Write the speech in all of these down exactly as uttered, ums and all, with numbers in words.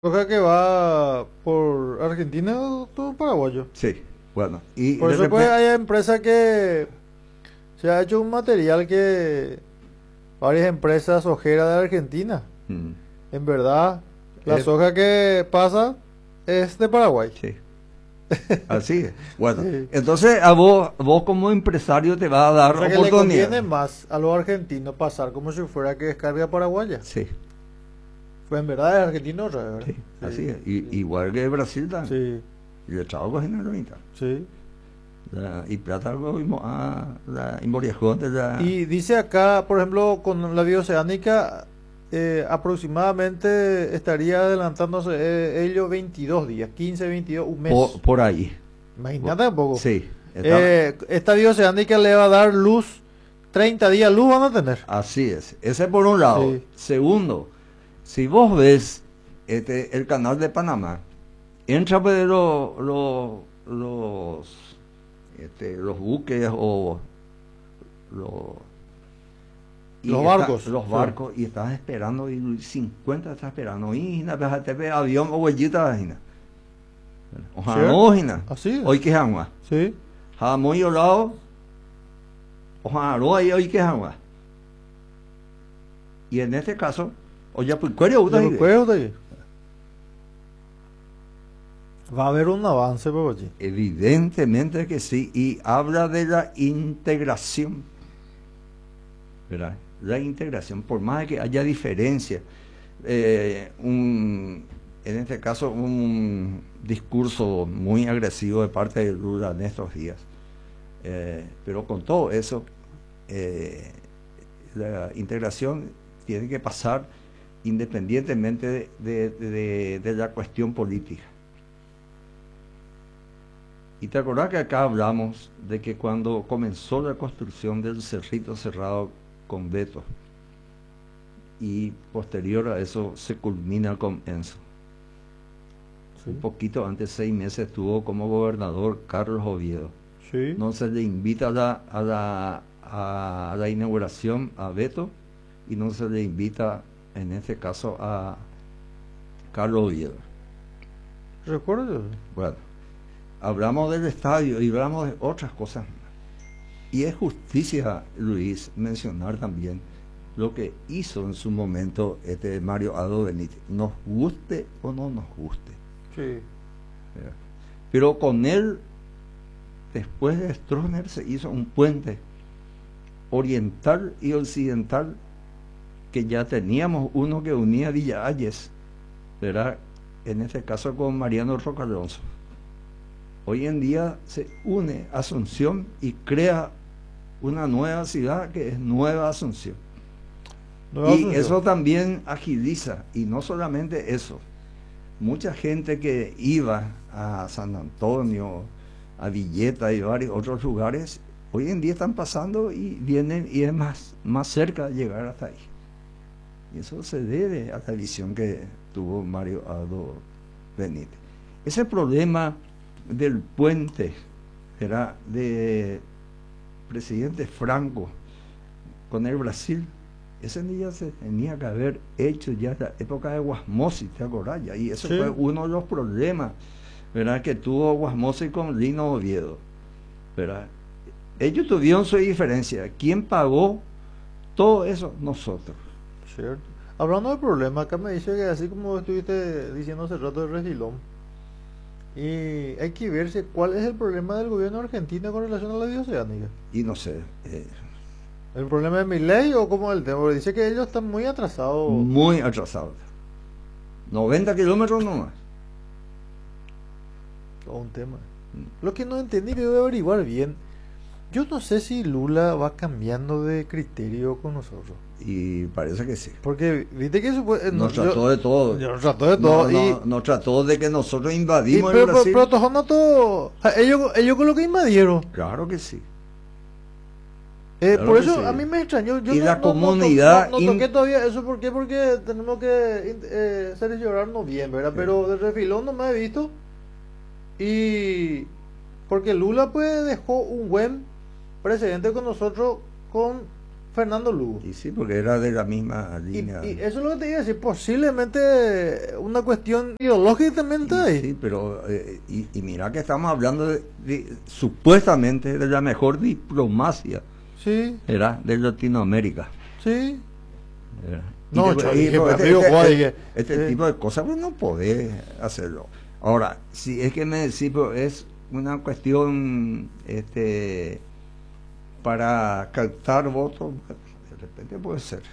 Soja que va por Argentina o todo paraguayo. Sí, bueno, y Por de eso pues repente, hay empresas que se ha hecho un material que varias empresas sojeras de Argentina. mm, En verdad, la es- soja que pasa es de Paraguay. sí, así es. Bueno, Sí. entonces a vos, vos como empresario te va a O dar sea que le conviene oportunidad. más a los argentinos pasar como si fuera que descarga paraguaya. Sí, Pues en verdad es argentino otra vez, ¿verdad? sí, así Sí, es. Y, sí, igual que Brasil también. sí, Y el trabajo es en sí. la y plata algo mismo a la imboriajón de la Y dice acá, por ejemplo, con la bioceánica, eh, aproximadamente estaría adelantándose eh, ellos veintidós días, quince, veintidós, un mes. por, por ahí. Bu- Imagínate un poco. Sí, está, Eh, esta bioceánica le va a dar luz, treinta días luz van a tener. así es. Ese por un lado. Sí, Segundo, si vos ves este el canal de Panamá, entra pues los los los este, los buques o los y los está- barcos. los Sí. barcos y estás esperando y cincuenta está esperando y na te ve avión o huellita hina ojalá ¿Cierto? no hina Así es. hoy que agua Sí. ha muy lado ojalá no hay hoy que agua y en este caso oye pues cuero Ya me acuerdo de ahí. Va a haber un avance por allí. evidentemente que sí y habla de la integración, ¿verdad? La integración, por más que haya diferencia, eh, un, en este caso un discurso muy agresivo de parte de Lula en estos días, eh, pero con todo eso, eh, la integración tiene que pasar independientemente de, de, de, de la cuestión política. Y te acordás que acá hablamos de que cuando comenzó la construcción del Cerrito Cerrado con Beto y posterior a eso se culmina con Enzo. Sí. Un poquito antes, seis meses, estuvo como gobernador Carlos Oviedo. Sí. No se le invita a la, a la, a la inauguración a Beto y no se le invita en este caso a Carlos Oviedo. Recuerdo. Bueno, hablamos del estadio y hablamos de otras cosas. Y es justicia, Luis, mencionar también lo que hizo en su momento este Mario Aldo Benítez, nos guste o no nos guste. Sí. ¿Verdad? Pero con él, después de Stroessner, se hizo un puente oriental y occidental, que ya teníamos uno que unía Villa Ayes, ¿verdad? En este caso con Mariano Roca Alonso. Hoy en día se une Asunción y crea una nueva ciudad que es Nueva Asunción. Nueva Y Asunción. eso también agiliza, y no solamente eso, mucha gente que iba a San Antonio, a Villeta y varios otros lugares, hoy en día están pasando y vienen y es más, más cerca de llegar hasta ahí. Y eso se debe a la visión que tuvo Mario Aldo Benítez. Ese problema del puente era de presidente Franco con el Brasil, ese día se tenía que haber hecho ya en la época de Guasmosi, ¿te acordás? Y eso Sí. fue uno de los problemas, ¿verdad?, que tuvo Guasmosi con Lino Oviedo, ¿verdad? Ellos tuvieron su diferencia. ¿Quién pagó todo eso? Nosotros. Cierto. Hablando de problemas, acá me dice que así como estuviste diciendo hace rato de Regilón, y hay que verse cuál es el problema del gobierno argentino con relación a la bioceánica. Y no sé, eh, ¿El problema de mi ley o cómo es el tema? Porque dice que ellos están muy atrasados. muy atrasados. noventa kilómetros nomás. Todo un tema. Lo que no entendí, que debo averiguar bien. Yo no sé si Lula va cambiando de criterio con nosotros. Y parece que sí. Porque, viste que supo- eh, no, Nos trató yo- de todo. yo trató de No, todo. no, y, nos trató de que nosotros y- invadimos pero, el pero, Brasil. pero todos no todo. Ah, Ellos, ellos con lo que invadieron. Claro que sí. Eh, Claro por que eso sí. a mí me extrañó. Yo Y no, la no- no to- comunidad no, no toqué in- todavía eso. ¿Por qué? Porque tenemos que eh, cerciorarnos bien, ¿verdad? Sí. Pero de refilón no me he visto. Y porque Lula pues dejó un buen precedente con nosotros con Fernando Lugo. Y sí, porque era de la misma Y, línea. y eso es lo que te iba a decir, posiblemente una cuestión ideológica también está ahí. Sí, pero eh, y, y mira que estamos hablando de, de, supuestamente de la mejor diplomacia, Sí, era de Latinoamérica. sí. Era. No, Y chaval, y dije, no, pero este, amigo, este- guay, este- dije, este eh. tipo de cosas pues no podés hacerlo. Ahora, si es que me decís, pero es una cuestión este para captar votos, de repente puede ser.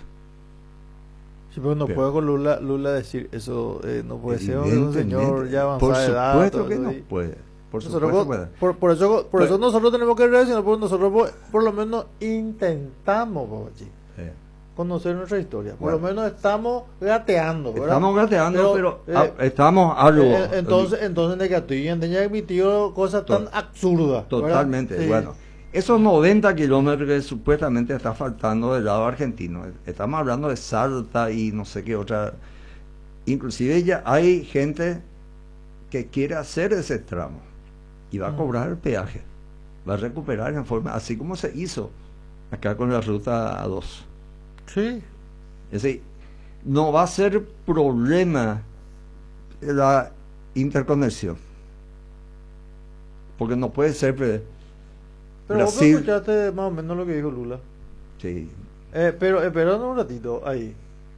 Sí, pero no Pero- puede con Lula, Lula decir eso, eh, no puede ser un Evidentemente, señor ya avanzado por de edad. supuesto todo que eso no ahí. puede. Por Nosotros supuesto po- puede. por, por eso, por Pues- eso nosotros tenemos que reaccionar, porque nosotros por, por lo menos intentamos, Papachi, Eh, conocer nuestra historia. Por Bueno. lo menos estamos gateando, ¿verdad? Estamos gateando, pero, eh, ah, estamos algo. eh, entonces, entonces de que tú ya emitido cosas tan To- absurdas. ¿verdad? Totalmente. Sí. Bueno, esos noventa kilómetros que supuestamente está faltando del lado argentino, estamos hablando de Salta y no sé qué otra. Inclusive ya hay gente que quiere hacer ese tramo y va a Mm. cobrar el peaje, va a recuperar en forma, así como se hizo acá con la ruta A dos. Sí. Es decir, no va a ser problema la interconexión, porque no puede ser pre- Pero vos Brasil. escuchaste más o menos lo que dijo Lula. Sí. Eh, pero espera un ratito ahí.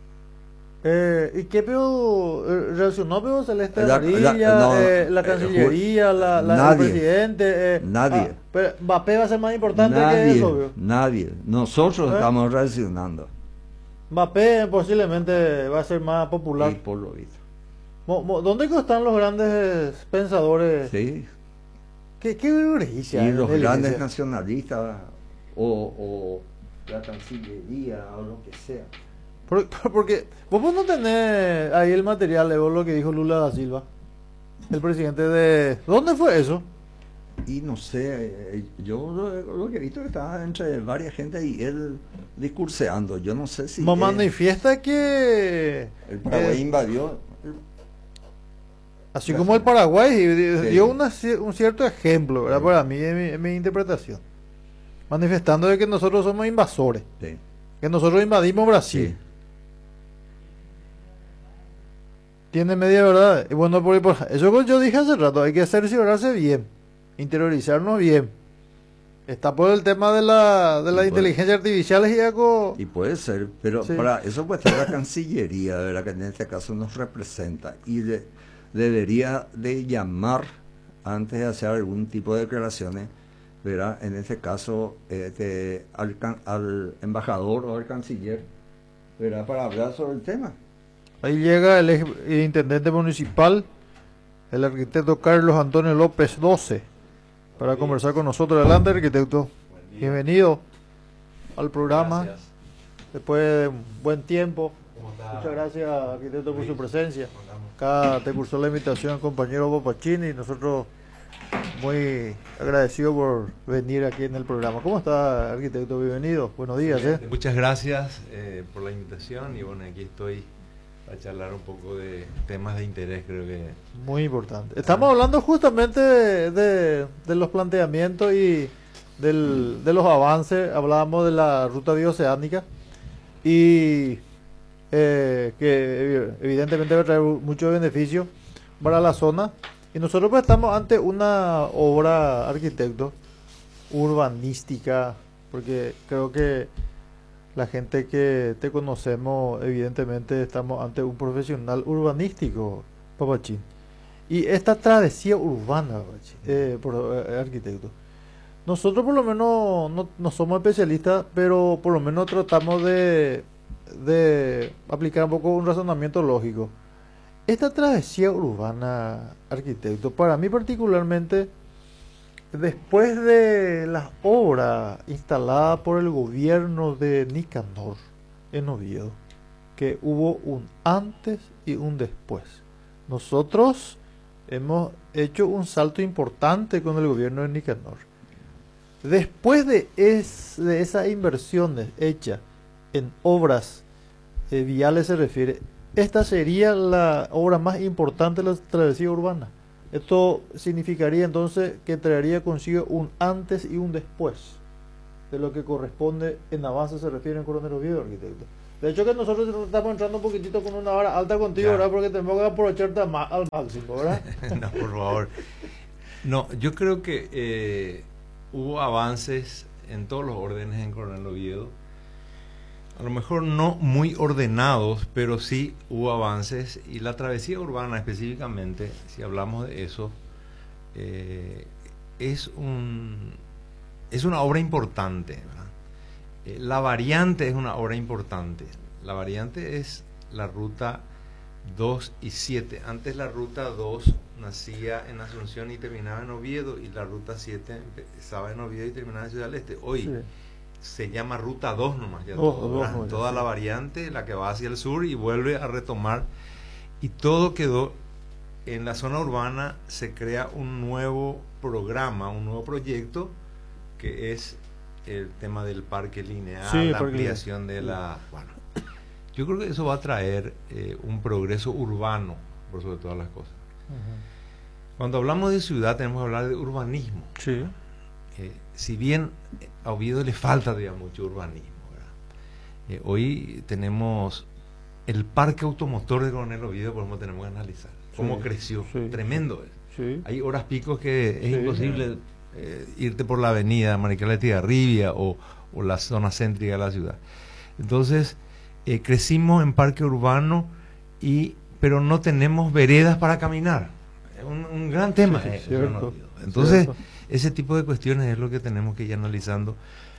Eh, ¿Y qué peor eh, reaccionó peor Celeste La- Amarilla, la- no, eh, la eh, Cancillería, la, la- el nadie. presidente? eh, Nadie. ah, pero Mbappé va a ser más importante que Nadie, eso, ¿vio? nadie. Nosotros ¿Eh? estamos reaccionando. Mbappé posiblemente va a ser más Y popular. por lo visto. Mo- mo- ¿Dónde que están los grandes pensadores? Sí. ¿Qué, qué berrecia Y en los la grandes iglesia? nacionalistas o, o la Cancillería o lo que sea. Por- por- porque vos no tenés ahí el material, Evo, lo que dijo Lula da Silva, el presidente de... ¿Dónde fue eso? Y no sé, eh, yo lo, lo que he visto que estaba entre varias gente y él discurseando. Yo no sé si Mo- eh, manifiesta que... el Paraguay eh, invadió. así como el Paraguay y di- Sí. dio una ci- un cierto ejemplo, ¿verdad? Sí. Para mí, en mi, en mi interpretación. Manifestando de que nosotros somos invasores, Sí, que nosotros invadimos Brasil. sí. Tiene media verdad. Y bueno, por, por- eso que yo dije hace rato, hay que cerciorarse bien, interiorizarnos bien. Está por el tema de la, de la Y por- inteligencia artificial y algo... Y puede ser, pero Sí. para eso puede estar la Cancillería, ¿verdad? Que en este caso nos representa y de- debería de llamar antes de hacer algún tipo de declaraciones, ¿verdad? En este caso este, al, can- al embajador o al canciller, ¿verdad? Para hablar sobre el tema. Ahí llega el, eje- el intendente municipal, el arquitecto Carlos Antonio López doce, para conversar con nosotros. Adelante, arquitecto. Bienvenido al programa. Gracias. Después de un buen tiempo. ¿Cómo está? Muchas gracias, arquitecto, por su presencia. ¿Cómo estamos? Acá te cursó la invitación el compañero Bopachini y nosotros muy agradecidos por venir aquí en el programa. ¿Cómo está, arquitecto? Bienvenido. Buenos días. ¿eh? Muchas gracias eh, por la invitación y bueno, aquí estoy para charlar un poco de temas de interés, creo que... Muy importante. Estamos hablando justamente de, de- de los planteamientos y del- de los avances. Hablábamos de la ruta bioceánica y eh, que evidentemente va a traer muchos beneficios para la zona. Y nosotros pues estamos ante una obra, arquitecto, urbanística, porque creo que la gente que te conocemos, evidentemente estamos ante un profesional urbanístico, Papachín. Y esta travesía urbana, Papachín, eh, por, eh, arquitecto. Nosotros por lo menos no, no somos especialistas, pero por lo menos tratamos de, de aplicar un poco un razonamiento lógico. Esta travesía urbana, arquitecto, para mí particularmente, después de las obras instaladas por el gobierno de Nicanor en Oviedo, que hubo un antes y un después. Nosotros hemos hecho un salto importante con el gobierno de Nicanor. Después de, es, de esas inversiones hechas en obras eh, viales se refiere, esta sería la obra más importante de la travesía urbana. Esto significaría entonces que traería consigo un antes y un después. de lo que corresponde en avance se refiere en Coronel Oviedo, arquitecto. De hecho que nosotros estamos entrando un poquitito con una hora alta contigo, Ya. ¿verdad? Porque tenemos que aprovecharte al ma- al máximo, ¿verdad? No, por favor. No, yo creo que eh, hubo avances en todos los órdenes en Coronel Oviedo. A lo mejor no muy ordenados, pero sí hubo avances. Y la travesía urbana específicamente, si hablamos de eso, eh, es un es una obra importante, ¿verdad? Eh, la variante es una obra importante. La variante es la ruta dos y siete. Antes la ruta dos nacía en Asunción y terminaba en Oviedo, y la ruta siete empezaba en Oviedo y terminaba en Ciudad del Este. Hoy Sí. se llama ruta dos nomás, ya Dos, todo, dos, ¿verdad? no, ya, Toda sí. la variante, la que va hacia el sur y vuelve a retomar, y todo quedó en la zona urbana. Se crea un nuevo programa, un nuevo proyecto, que es el tema del parque lineal, Sí, la parque ampliación de la... Bueno, yo creo que eso va a traer eh, un progreso urbano, por sobre todas las cosas. Ujú. Cuando hablamos de ciudad tenemos que hablar de urbanismo. Sí. Eh, si bien a Oviedo le falta todavía mucho urbanismo, ¿verdad? Eh, hoy tenemos el parque automotor de Coronel Oviedo, por ejemplo, tenemos que analizar cómo Sí, creció. sí, Tremendo es. Sí. Hay horas picos que es Sí. imposible eh, irte por la avenida Maricela de Tigarribia o, o la zona céntrica de la ciudad. Entonces, eh, crecimos en parque urbano, y pero no tenemos veredas para caminar. Es un, un gran tema. Sí, sí, eh, cierto, eso no- Entonces, cierto. ese tipo de cuestiones es lo que tenemos que ir analizando.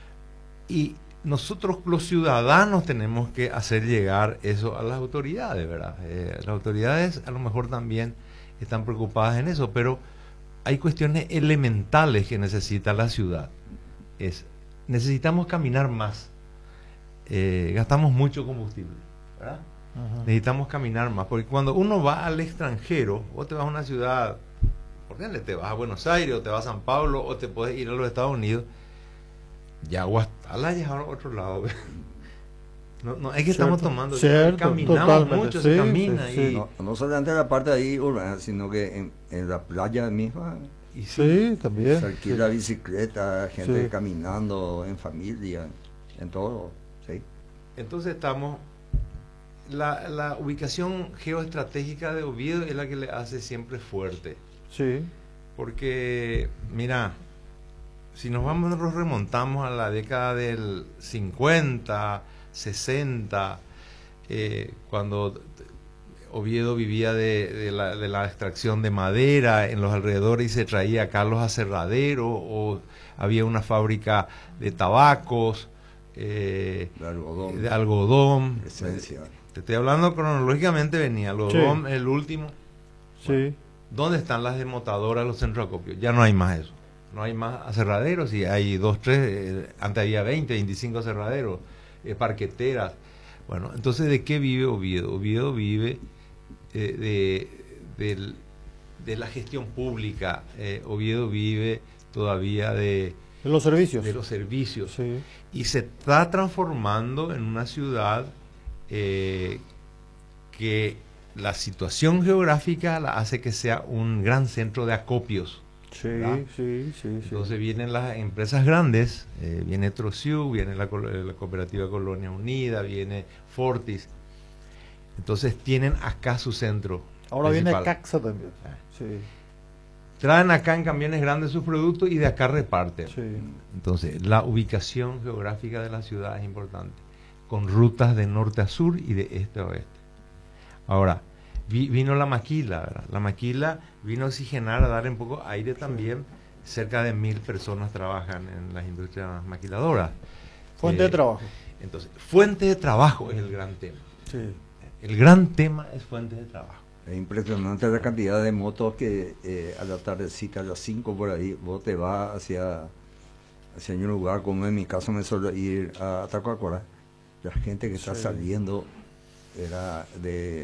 Y nosotros los ciudadanos tenemos que hacer llegar eso a las autoridades, ¿verdad? Eh, las autoridades a lo mejor también están preocupadas en eso, pero hay cuestiones elementales que necesita la ciudad. Es, necesitamos caminar más. Eh, gastamos mucho combustible, ¿verdad? Ajá. Necesitamos caminar más, porque cuando uno va al extranjero, o te vas a una ciudad, por ejemplo, te vas a Buenos Aires, o te vas a San Pablo, o te puedes ir a los Estados Unidos, ya Guastala ya es a otro lado. No, no, es que estamos Cierto, tomando, cierto, caminamos totalmente, mucho, sí, se camina, sí, sí. y, No, no solamente la parte ahí urbana, sino que en, en la playa misma y Sí, también. se alquila bicicleta, gente Sí. caminando en familia, en todo, ¿sí? Entonces estamos, la, la ubicación geoestratégica de Oviedo es la que le hace siempre fuerte. Sí. Porque, mira, si nos vamos, nos remontamos a la década del cincuenta, sesenta, eh, cuando Oviedo vivía de, de, la, de la extracción de madera en los alrededores, y se traía acá los aserraderos, o había una fábrica de tabacos, eh, De algodón, de algodón. esencia. Te estoy hablando cronológicamente, venía algodón, Sí. el último. Sí. ¿Dónde están las desmontadoras, los centros de acopio? Ya no hay más eso. No hay más aserraderos, y hay dos, tres, eh, antes había veinte, veinticinco aserraderos, eh, parqueteras. Bueno, entonces, ¿de qué vive Oviedo? Oviedo vive eh, de, del- de la gestión pública. Eh, Oviedo vive todavía de, De los servicios. de los servicios. Sí. Y se está transformando en una ciudad eh, que la situación geográfica la hace que sea un gran centro de acopios. Sí, ¿verdad? sí, sí, sí. Entonces vienen las empresas grandes, eh, viene Trociú, viene la, col- la cooperativa Colonia Unida, viene Fortis. Entonces tienen acá su centro. Ahora viene principal. Caxa también. Ah. Sí, Traen acá en camiones grandes sus productos y de acá reparten. sí. Entonces, la ubicación geográfica de la ciudad es importante, con rutas de norte a sur y de este a oeste. Ahora, vi- vino la maquila, ¿verdad? La maquila vino a oxigenar, a dar un poco aire también. Cerca de mil personas trabajan en las industrias maquiladoras. Fuente Eh, de trabajo. Entonces, fuente de trabajo es el gran tema. Sí. El gran tema es fuente de trabajo. Es impresionante la cantidad de motos que eh, a la tardecita, a las cinco por ahí, vos te vas hacia, hacia un lugar, como en mi caso me suelo ir a Tacuacuara. La gente que está Sí. saliendo era de,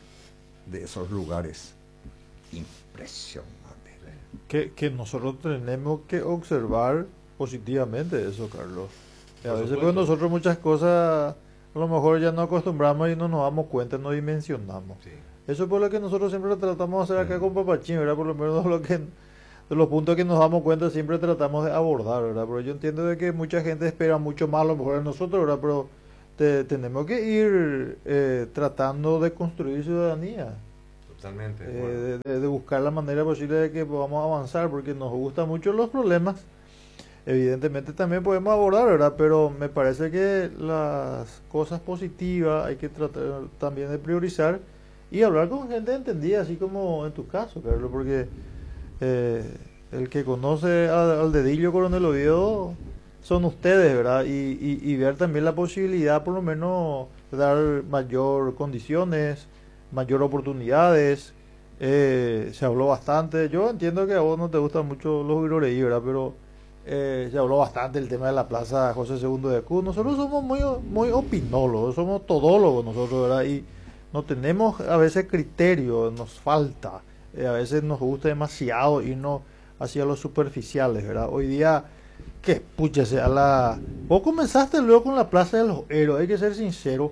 de esos lugares. Impresionante. Que, que nosotros tenemos que observar positivamente eso, Carlos. Y a Por veces supuesto. pues nosotros muchas cosas a lo mejor ya no acostumbramos y no nos damos cuenta, no dimensionamos. Sí. Eso es por lo que nosotros siempre tratamos de hacer acá Sí. con Papachín, ¿verdad? Por lo menos lo que de los puntos que nos damos cuenta siempre tratamos de abordar, ¿verdad? Pero yo entiendo de que mucha gente espera mucho más a lo mejor de nosotros, ¿verdad? Pero te- tenemos que ir eh, tratando de construir ciudadanía, Totalmente. eh, Bueno, de, de- de buscar la manera posible de que podamos avanzar, porque nos gustan mucho los problemas. Evidentemente también podemos abordar, ¿verdad? Pero me parece que las cosas positivas hay que tratar también de priorizar y hablar con gente entendida, así como en tu caso, Carlos, porque eh, el que conoce al, al dedillo Coronel Oviedo son ustedes, ¿verdad? Y, y, y ver también la posibilidad, por lo menos, de dar mayor condiciones, mayor oportunidades. Eh, se habló bastante. Yo entiendo que a vos no te gustan mucho los viroreí, ¿verdad? Pero eh, se habló bastante del tema de la plaza José segundo de Q. Nosotros somos muy, muy opinólogos, somos todólogos nosotros, ¿verdad? Y no tenemos a veces criterio, nos falta. Eh, a veces nos gusta demasiado irnos hacia los superficiales, ¿verdad? Hoy día, que púchese a la... Vos comenzaste luego con la Plaza de los Héroes, hay que ser sincero.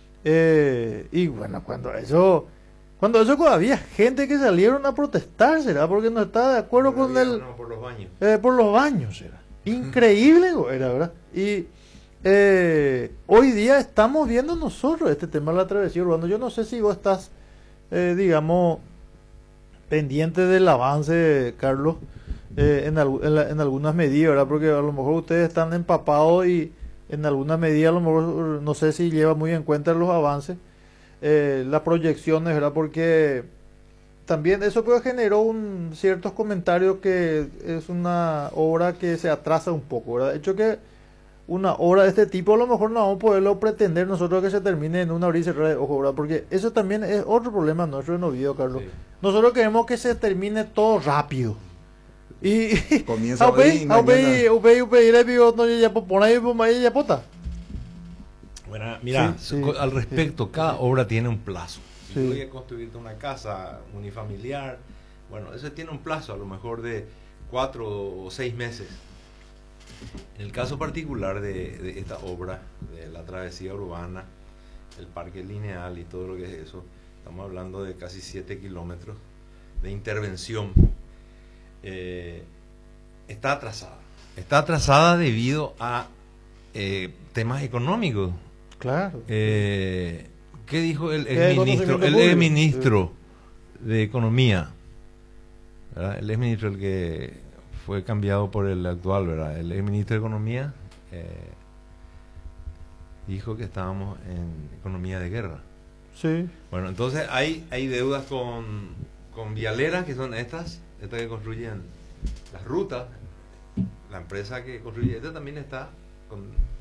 Eh, y bueno, cuando eso... Cuando eso había gente que salieron a protestar, ¿será? Porque no estaba de acuerdo por con la el... vida, no, por los baños. eh, por los baños, era increíble, güey, era, ¿verdad? Y eh, hoy día estamos viendo nosotros este tema de la travesía urbana. Yo no sé si vos estás, eh, digamos, pendiente del avance, Carlos, eh, en, algu- en, la- en algunas medidas, ¿verdad? Porque a lo mejor ustedes están empapados y en algunas medidas a lo mejor no sé si lleva muy en cuenta los avances, eh, las proyecciones, ¿verdad? Porque también eso pues generó un, ciertos comentarios que es una obra que se atrasa un poco, ¿verdad? De hecho que una obra de este tipo a lo mejor no vamos a poderlo pretender nosotros que se termine en una hora y cerrada de ojo, ¿verdad? Porque eso también es otro problema nuestro en Oviedo, Carlos. Sí. Nosotros queremos que se termine todo rápido. Y Comienza hoy y Aupei, Aupei, mañana- Aupei, Aupei, le digo, no, ya po- pon ahí, pon ahí, ya pota. Bueno, mira, Sí, sí, co- al respecto, sí, cada sí. obra tiene un plazo. Si Sí. tú quieres construirte una casa unifamiliar, bueno, eso tiene un plazo, a lo mejor de cuatro o seis meses. En el caso particular de, de esta obra, de la travesía urbana, el parque lineal y todo lo que es eso, estamos hablando de casi siete kilómetros de intervención. Eh, está atrasada. Está atrasada debido a eh, temas económicos. Claro. Eh, ¿Qué dijo el ¿Qué ex ministro? conocimiento El público? ex ministro de Economía, ¿verdad? El ex ministro, el que fue cambiado por el actual, ¿verdad? El ex ministro de Economía eh, dijo que estábamos en economía de guerra. Sí. Bueno, entonces hay, hay deudas con, con vialeras, que son estas, estas que construyen las rutas. La empresa que construye esta también está con,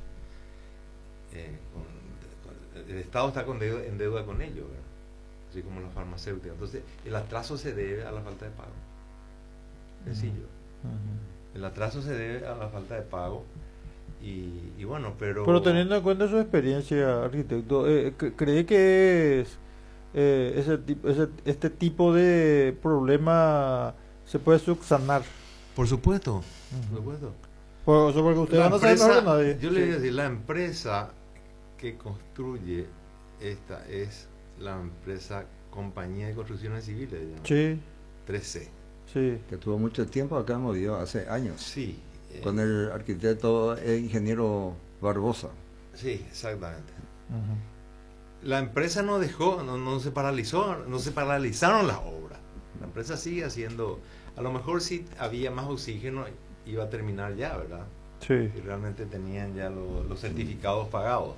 eh, con- el Estado está con deuda- en deuda con ellos, ¿verdad? Así como las farmacéuticas. Entonces, el atraso se debe a la falta de pago. Sencillo. Ujú. El atraso se debe a la falta de pago. Y, y bueno, pero... Pero teniendo en cuenta su experiencia, arquitecto, eh, cre- ¿cree que es, eh, ese, tipo- ese, este tipo de problema se puede subsanar? Por supuesto, Ujú. por supuesto. Por eso, porque ustedes La van a saber mejor que empresa- nadie. Yo le Sí. voy a decir, la empresa que construye esta es la empresa Compañía de Construcciones Civiles, se llama, Sí, tres C. sí. que tuvo mucho tiempo acá en Oviedo, hace años, Sí, eh, con el arquitecto e ingeniero Barbosa. sí, exactamente. Ujú. La empresa no dejó, no, no se paralizó, no se paralizaron las obras. La empresa sigue haciendo, a lo mejor si había más oxígeno iba a terminar ya, ¿verdad? Sí. Y realmente tenían ya lo- los certificados pagados.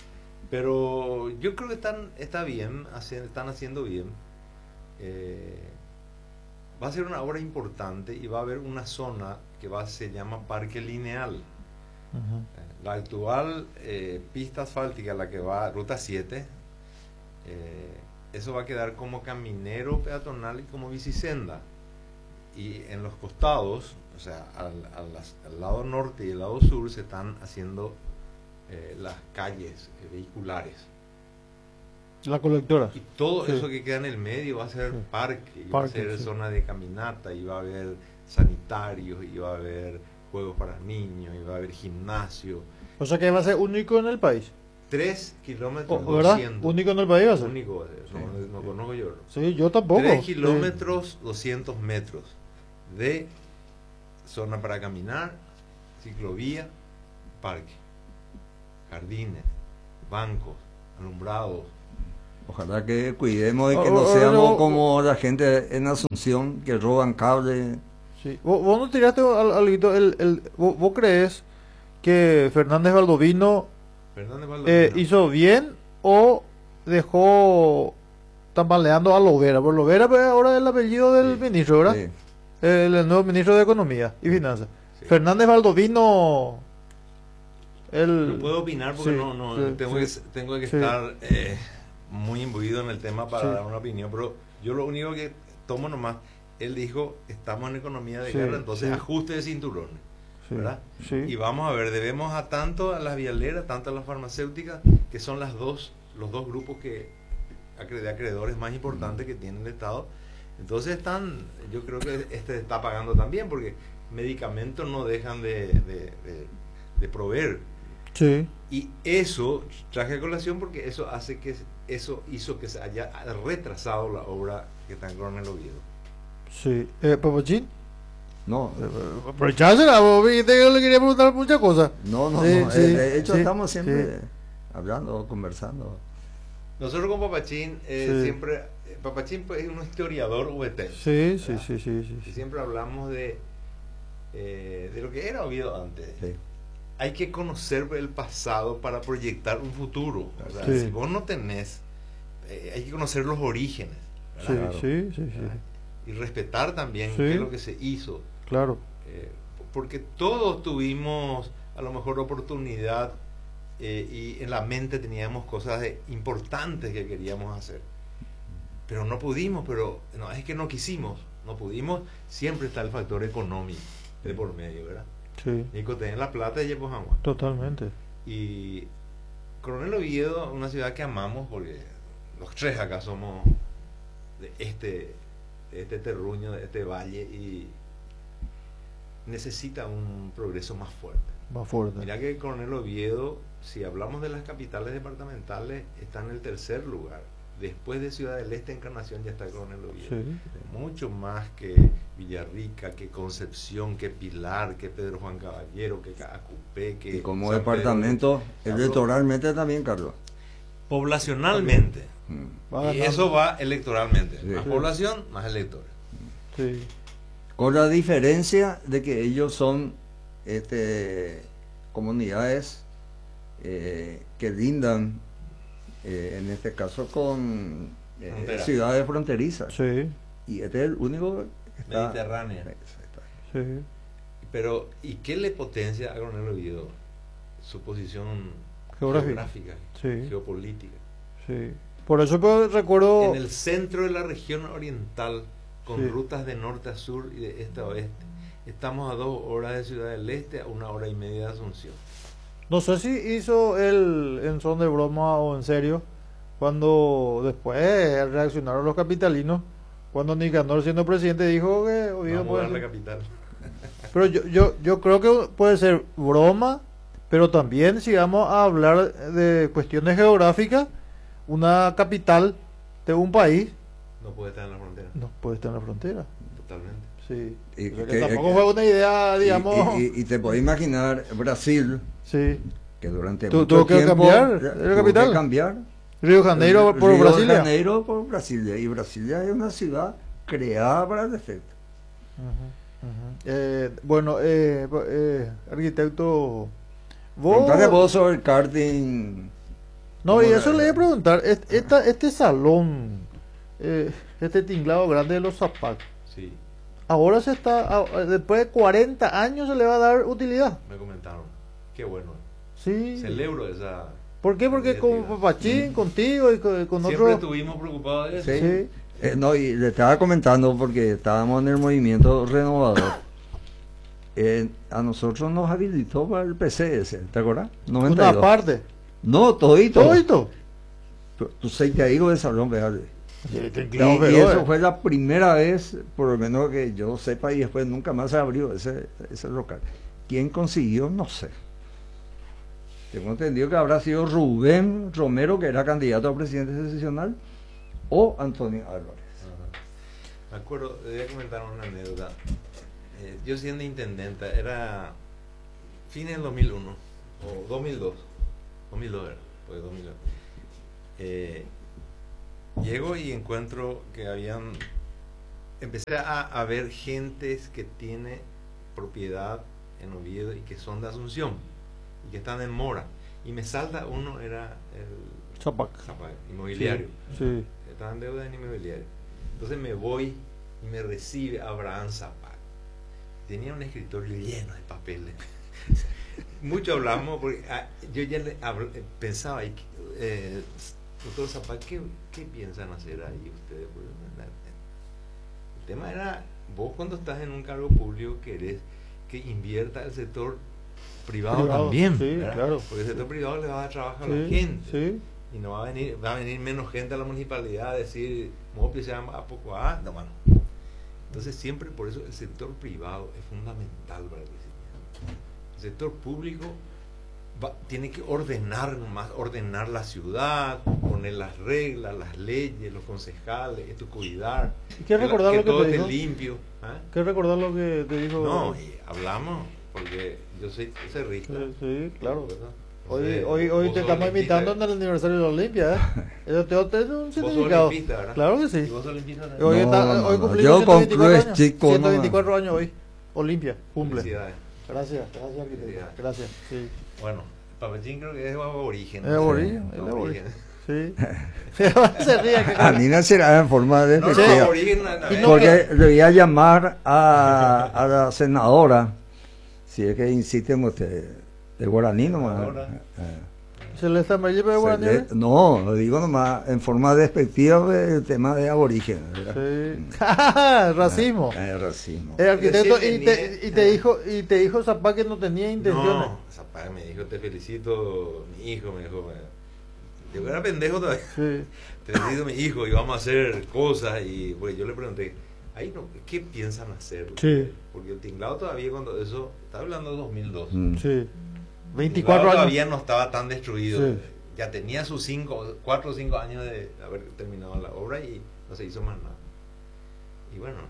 Pero yo creo que están está bien, haci- están haciendo bien. Eh, va a ser una obra importante y va a haber una zona que va se llama Parque Lineal. Ujú. La actual eh, pista asfáltica, la que va Ruta siete, eh, eso va a quedar como caminero peatonal y como bicisenda. Y en los costados, o sea, al, al las- al lado norte y el lado sur, se están haciendo eh, las calles eh, vehiculares. La colectora. Y todo Sí. eso que queda en el medio va a ser Sí. parque, y va a Parque, ser sí. zona de caminata, y va a haber sanitarios, y va a haber juegos para niños, y va a haber gimnasio. O sea que va a ser único en el país. Tres kilómetros O- ¿Verdad? doscientos. Único en el país va a ser. Único, eh, no, Sí. no conozco yo. Sí, yo tampoco. Tres Sí. kilómetros doscientos metros. de zona para caminar, ciclovía, parque, jardines, bancos, alumbrados. Ojalá que cuidemos de que Oh, no oh, seamos oh, como la gente en Asunción que roban cables. Sí. ¿Vos, vos no tiraste al, al- el, el- vos, vos crees que Fernández Baldovino Fernández eh, Baldovino. hizo bien o dejó tambaleando a Lovera? Por Lovera pues, ahora es el apellido del Sí. ministro, ¿verdad? Sí. El, el nuevo ministro de Economía y Finanzas. Sí. Fernández Baldovino... El, No puedo opinar porque sí, no, no sí, tengo, sí. que, tengo que Sí. estar eh, muy imbuido en el tema para Sí. dar una opinión, pero yo lo único que tomo nomás, él dijo, estamos en economía de Sí, guerra, entonces sí. ajuste de cinturones, Sí, ¿verdad? sí. Y vamos a ver, debemos a tanto a las vialeras, tanto a las farmacéuticas, que son las dos, los dos grupos que acre- de acreedores más importantes que tiene el Estado. Entonces están, yo creo que este está pagando también, porque medicamentos no dejan de, de, de, de proveer. Sí. Y eso traje a colación porque eso hace que eso hizo que se haya retrasado la obra que está en Coronel Oviedo. Sí. Eh, Papachín. No, Aprovechásela, vos viste que yo le quería preguntar muchas cosas. no, no, Sí, no. sí, eh, de hecho, sí, estamos siempre sí. hablando, conversando. Nosotros con Papachín eh, Sí. siempre, eh, Papachín pues, es un historiador ubetense. Sí, sí, ¿verdad? sí, sí, sí, Y sí. siempre hablamos de, eh, de lo que era Oviedo antes. Sí. Hay que conocer el pasado para proyectar un futuro. O sea, Sí. si vos no tenés, eh, hay que conocer los orígenes. Sí, ¿verdad? Claro. sí, sí, sí. ¿verdad? Y respetar también Sí. qué es lo que se hizo. Claro. Eh, porque todos tuvimos a lo mejor oportunidad eh, y en la mente teníamos cosas de- importantes que queríamos hacer. Pero no pudimos, pero no es que no quisimos, no pudimos, siempre está el factor económico de por medio, ¿verdad? Sí. Nico, tenés la plata y llevamos agua. Totalmente. Y Coronel Oviedo, una ciudad que amamos porque los tres acá somos de este, de este terruño, de este valle y necesita un progreso más fuerte. Más fuerte. Mira que Coronel Oviedo, si hablamos de las capitales departamentales, está en el tercer lugar. Después de Ciudad del Este, Encarnación, ya está Coronel Oviedo. Sí. Mucho más que Villarrica, que Concepción, que Pilar, que Pedro Juan Caballero, que Acupé, que Y como San departamento, Pedro. electoralmente también, Carlos. Poblacionalmente. Mm. Va Y ganando. eso va electoralmente. Sí. Más Sí. población, más electores. Sí. Con la diferencia de que ellos son este, comunidades eh, que lindan, eh, en este caso, con eh, Frontera. ciudades fronterizas. Sí. Y este es el único que está... Mediterránea. Exacto. Sí. Pero, ¿y qué le potencia a Coronel Oviedo? Su posición Geográfica. geográfica, Sí. geopolítica. Sí. Por eso pues, recuerdo. En el centro de la región oriental, con Sí. rutas de norte a sur y de este a oeste. Estamos a dos horas de Ciudad del Este, a una hora y media de Asunción. No sé si hizo él en son de broma o en serio, cuando después reaccionaron los capitalinos, cuando Nicanor siendo presidente dijo que Oviedo Vamos a puede dar la ser- capital. Pero yo, yo, yo creo que puede ser broma, pero también si vamos a hablar de cuestiones geográficas, una capital de un país No puede estar en la frontera. no puede estar en la frontera. Totalmente. Sí. Y O sea que que- tampoco que- fue una idea, Y- digamos. Y, y- y te puedes imaginar Brasil, Sí. que durante Tu- mucho tuvo que tiempo cambiar ya, de tuvo capital. que cambiar. Río de Janeiro por Río Brasilia. de Janeiro por Brasilia. Y Brasilia es una ciudad creada para el efecto. Ujú, ujú. Eh, bueno, eh, eh, arquitecto, vos... Preguntale vos sobre el karting. No, y ¿Cómo eso la- le iba a preguntar, est- esta, este salón, eh, este tinglado grande de los zapatos, Sí, ahora se está, a- después de cuarenta años se le va a dar utilidad. me comentaron. Qué bueno. Sí. Celebro esa. ¿Por qué? Porque con iniciativa. Papachín, contigo y con, con Siempre otro... estuvimos preocupados de eso. Sí. Sí. Eh, no, y le estaba comentando porque estábamos en el movimiento renovador. Eh, a nosotros nos habilitó para el P C S, ¿te acuerdas? noventa y dos. Una parte. No, todito. Todo esto. Tu- Tu sei te digo de salón, vea. Sí, el Y, tinglado y feroz, eso eh. fue la primera vez, por lo menos que yo sepa, y después nunca más se abrió ese, ese local. ¿Quién consiguió? No sé. Tengo entendido que habrá sido Rubén Romero, que era candidato a presidente secesional, o Antonio Álvarez. Ajá. Me acuerdo, voy a comentar una anécdota. eh, yo siendo intendente, era fines del dos mil uno, o dos mil dos, dos mil dos era, pues dos mil dos. Eh, llego y encuentro que habían, empecé a, a ver gentes que tiene propiedad en Oviedo y que son de Asunción y que están en mora, y me salta uno, era el Zapac. Zapac, inmobiliario, Sí. estaba en deuda en inmobiliario. Entonces me voy y me recibe Abraham Zapac. Tenía un escritorio lleno de papeles. Mucho hablamos porque ah, yo ya le habl- pensaba, y, eh, doctor Zapac, ¿qué, ¿qué piensan hacer ahí ustedes? Porque, el tema era, vos cuando estás en un cargo público querés que invierta el sector privado, Privado, también, sí, ¿verdad? claro. Porque el sector privado le va a dar trabajo a Sí, la gente. sí. Y no va a venir, va a venir menos gente a la municipalidad a decir, Mopi se llama a poco a, no, bueno. Entonces siempre por eso el sector privado es fundamental para el crecimiento. El sector público va, tiene que ordenar más, ordenar la ciudad, poner las reglas, las leyes, los concejales, esto cuidar, ¿Y qué recordar que lo que todo te esté dijo? limpio. ¿Ah? ¿Qué recordar lo que te dijo? No, y hablamos, porque yo soy cerrista. Sí, sí, claro. ¿verdad? Hoy, Entonces, hoy, hoy vos te sos estamos olimpista, invitando en el aniversario de la Olimpia, ¿eh? Eso te te- tiene un vos sos significado. olimpista, ¿verdad? Claro que ¿Y sí. vos sos olimpista también? Hoy, No, está, no, hoy no. cumplimos Yo ciento veinticuatro concluyo, años. chico, no. ciento veinticuatro años hoy. Olimpia, cumple. Felicidades. Gracias, gracias, arquitecto. Felicidades. Gracias, sí. Bueno, Papachín creo que es aborigen. Es aborigen, es aborigen. Sí. Se ríe que A mí no será en forma de No, no, despectiva, aborigen. a- a- Y no- porque le voy a llamar a, a la senadora, si es que insisten ustedes, de guaraní nomás. Senadora. Eh, ¿Se le está medio de se guaraní? le- no, lo digo nomás en forma despectiva el tema de aborigen. ¿verdad? Sí. Racismo. Eh, racismo. El arquitecto Recién y te, venía- y te dijo y te dijo Zapá que no tenía intenciones. No, Zapag me dijo, te felicito, mi hijo, me dijo. Yo era pendejo todavía. Sí. Te felicito, mi hijo, y vamos a hacer cosas. Y pues yo le pregunté, ahí no, ¿qué piensan hacer? Sí. Porque el tinglado todavía, cuando eso, estaba hablando de dos mil dos. Mm. Sí. El veinticuatro tinglado años. todavía no estaba tan destruido. Sí. Ya tenía sus cinco, cuatro o cinco años de haber terminado la obra y no se hizo más nada. Y bueno,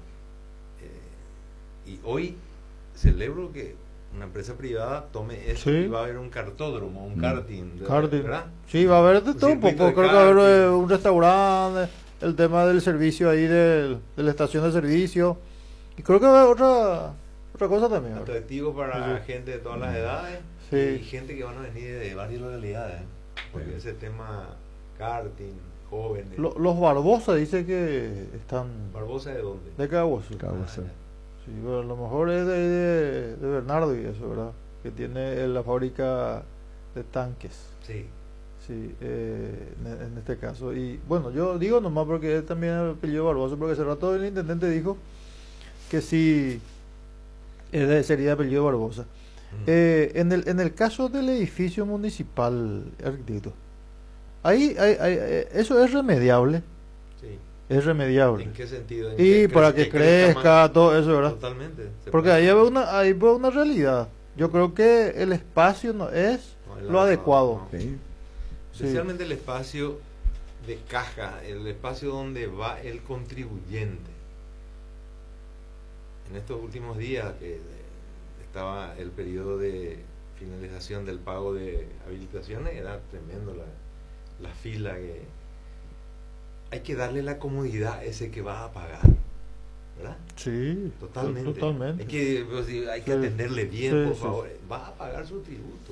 eh, y hoy celebro que una empresa privada tome eso, Sí. y va a haber un cartódromo, un Mm. karting, Karting. ¿verdad? Sí, va a haber de Un todo un circuito poco. de Creo que va a haber eh, karting. un restaurante, el tema del servicio ahí del, de la estación de servicio. Y creo que va a haber otra, otra cosa también. ¿verdad? Atractivo para Sí. gente de todas las edades Sí. y gente que van a venir de varias localidades, porque ese tema karting, jóvenes. Lo- los Barbosa dice que están ¿Barbosa de dónde? de Caguazú. Caguazú. Ah, ya. Sí, pero a lo mejor es de, de, de Bernardo y eso, ¿verdad? Que tiene la fábrica de tanques. Sí. Sí, eh, en, en este caso. Y bueno, yo digo nomás porque él también es el apellido Barbosa, porque hace rato el intendente dijo que sí es de- sería apellido Barbosa. Mm. Eh, en, el, en el caso del edificio municipal, arquitecto, ahí, hay, hay- eh, eso es remediable, Sí. es remediable. ¿En qué sentido? ¿En Y qué para crece- que crezca crezca, más? todo eso, ¿verdad? Totalmente. se Porque puede. ahí hay una, ahí veo una realidad. Yo creo que el espacio no es No, el lo adecuado. no. Sí. Sí. Especialmente el espacio de caja, el espacio donde va el contribuyente. En estos últimos días que eh, estaba el periodo de finalización del pago de habilitaciones, era tremendo la, la fila que hay que darle la comodidad a ese que va a pagar, ¿verdad? Sí, Totalmente. totalmente. Hay que, pues, sí, hay que Sí. atenderle bien, Sí, por sí. favor. Va a pagar su tributo.